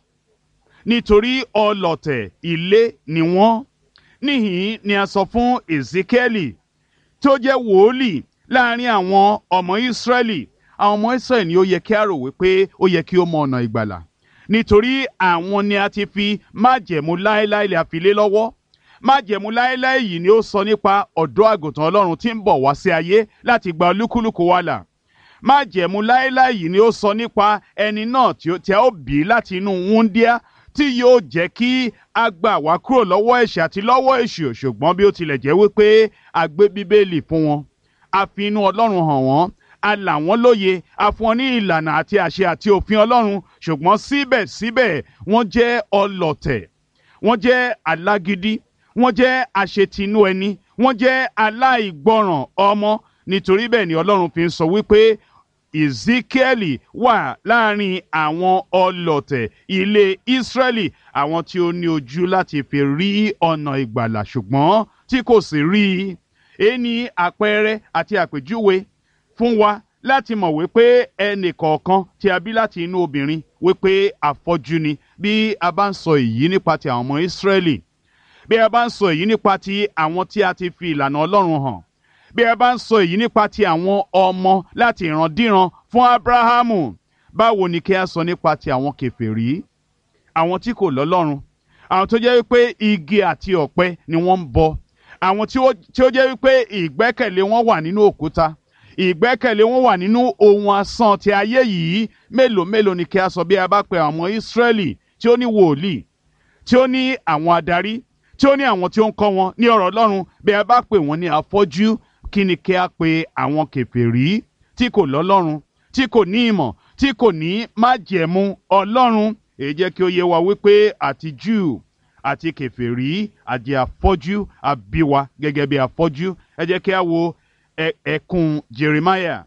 Speaker 1: nítorí ọlọ̀tẹ̀ ilé ni wọ́n. Níhìn ni a sọ fún Ezekiẹ́lì tí ó jẹ́ wòólì láàrin àwọn ọmọ Ísírẹ́lì. Àwọn ọmọ Ísírẹ́lì ni ó yẹ kí a rò wípé ó yẹ kí ó mọ ọ̀nà ìgbàlà. Nítorí àwọn ni a ti fi májẹ̀mú láéláé lé àfilé lọ́wọ́. Májẹ̀mú láéláé yìí ni ó sọ nípa ọ̀dọ́ àgùntàn Ọlọ́run tí ń bọ̀ wá sí ayé láti gba olúkúlùkù wa là. Májẹ̀mú láéláé yìí ni ó sọ nípa ẹni náà tí a ó bí láti inú wúńdíá tí yóò jẹ́ kí a gbà wá kúrò lọ́wọ́ ẹ̀ṣẹ̀ àti lọ́wọ́ èṣù. Ṣùgbọ́n bí ó tilẹ̀ jẹ́ wípé a gbé Bíbélì fún wọn, a fi inú Ọlọ́run hàn wọ́n, a là wọ́n lóye, a fún wọn ní ìlànà àti àṣẹ àti òfin Ọlọ́run. Ṣùgbọ́n síbẹ̀síbẹ̀ wọ́n jẹ́ ọlọ̀tẹ̀, wọ́n jẹ́ alágídí, wọ́n jẹ́ àṣetinú ẹni, wọ́n jẹ́ aláìgbọràn ọmọ. Nítorí bẹ́ẹ̀ ni Ọlọ́run fi ń sọ wípé Ezekiẹ́lì wà láàrin àwọn ọlọ̀tẹ̀ ilé Ísírẹ́lì, àwọn tí ó ní ojú láti fi rí ọ̀nà ìgbàlà ṣùgbọ́n tí kò sì rí i. Èyí ni àpẹẹrẹ àti àpèjúwe fún wa láti mọ̀ wípé ẹnì kọ̀ọ̀kan tí a bí láti inú obìnrin wípé afọ́jú ni. Bí a bá ń sọ èyí nípa ti àwọn ọmọ Ísírẹ́lì, bí a bá ń sọ èyí nípa ti àwọn tí a ti fi ìlànà Ọlọ́run hàn, bí a bá ń sọ èyí nípa ti àwọn ọmọ láti ìrandíran fún Ábúráhámù, báwo ni kí a sọ nípa ti àwọn kèfèrí, àwọn tí kò lọ́lọ́run, àwọn tó jẹ́ wípé igi àti ọ̀pẹ ni wọ́n ń bọ, àwọn tí ó jẹ́ wípé ìgbẹ́kẹ̀lé wọn wà nínú òkúta, ìgbẹ́kẹ̀lé wọn wà nínú ohun asán ti ayé yìí. Mélòó mélòó ni kí a sọ bí a bá pe àwọn ọmọ Ísírẹ́lì tí ó ní wòlíì, tí ó ní àwọn adarí, tí ó ní àwọn tí ó ń kọ́ wọn ní ọ̀rọ̀ Ọlọ́run, bí a bá pè wọ́n ní afọ́jú, kí ni kí a pe àwọn kèfèrí tí kò lọ́lọ́run, tí kò ní ìmọ̀, tí kò ní májẹ̀mú Ọlọ́run? Èyí jẹ́ kí ó yé wa wípé àti Júù àti kèfèrí àti afọ́jú a bí wa gẹ́gẹ́ bí afọ́jú. Ẹ jẹ́ kí a wo ẹkùn Jeremiah,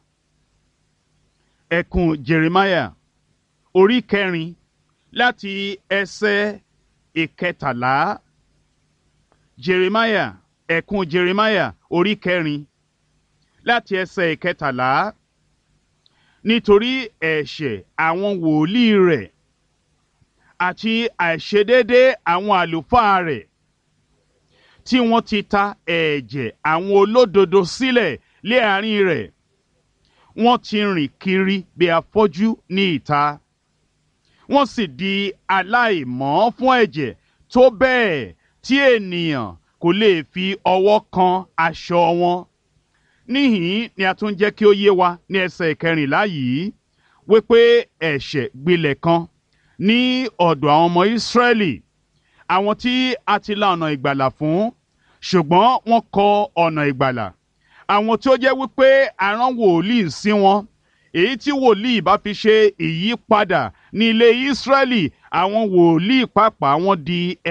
Speaker 1: ẹkùn Jeremiah orí kẹrin láti ẹsẹ̀ ìkẹtàlá. Jeremiah, ẹkùn Jeremiah orí kẹrin láti ẹsẹ̀ ìkẹtàlá. Nítorí ẹ̀ṣẹ̀ àwọn wòlíì rẹ̀ àti àìṣedéédé àwọn àlùfáà rẹ̀ tí wọ́n ti ta ẹ̀jẹ̀ àwọn olódodo sílẹ̀ lé àárín rẹ̀. Wọ́n ti rìn kiri bí afọ́jú ní ìta. Wọ́n sì di aláìmọ́ fún ẹ̀jẹ̀ tó bẹ́ẹ̀ tí ènìyàn kò lè fi ọwọ́ kan aṣọ wọn. Níhìn-ín ni a tún jẹ́ kí ó yé wa ní ẹsẹ̀ ìkẹrìnlá yìí wípé ẹ̀ṣẹ̀ gbilẹ̀ kan ní ọ̀dọ̀ àwọn ọmọ Ísírẹ́lì, àwọn tí a ti la ọ̀nà ìgbàlà fún, ṣùgbọ́n wọ́n kọ ọ̀nà ìgbàlà. Àwọn tí ó jẹ́ wípé a rán wòlíì sí wọn, èyí tí wòlíì bá fi ṣe ìyípadà ní ilé Ísírẹ́lì, àwọn wòlíì pàápàá wọn di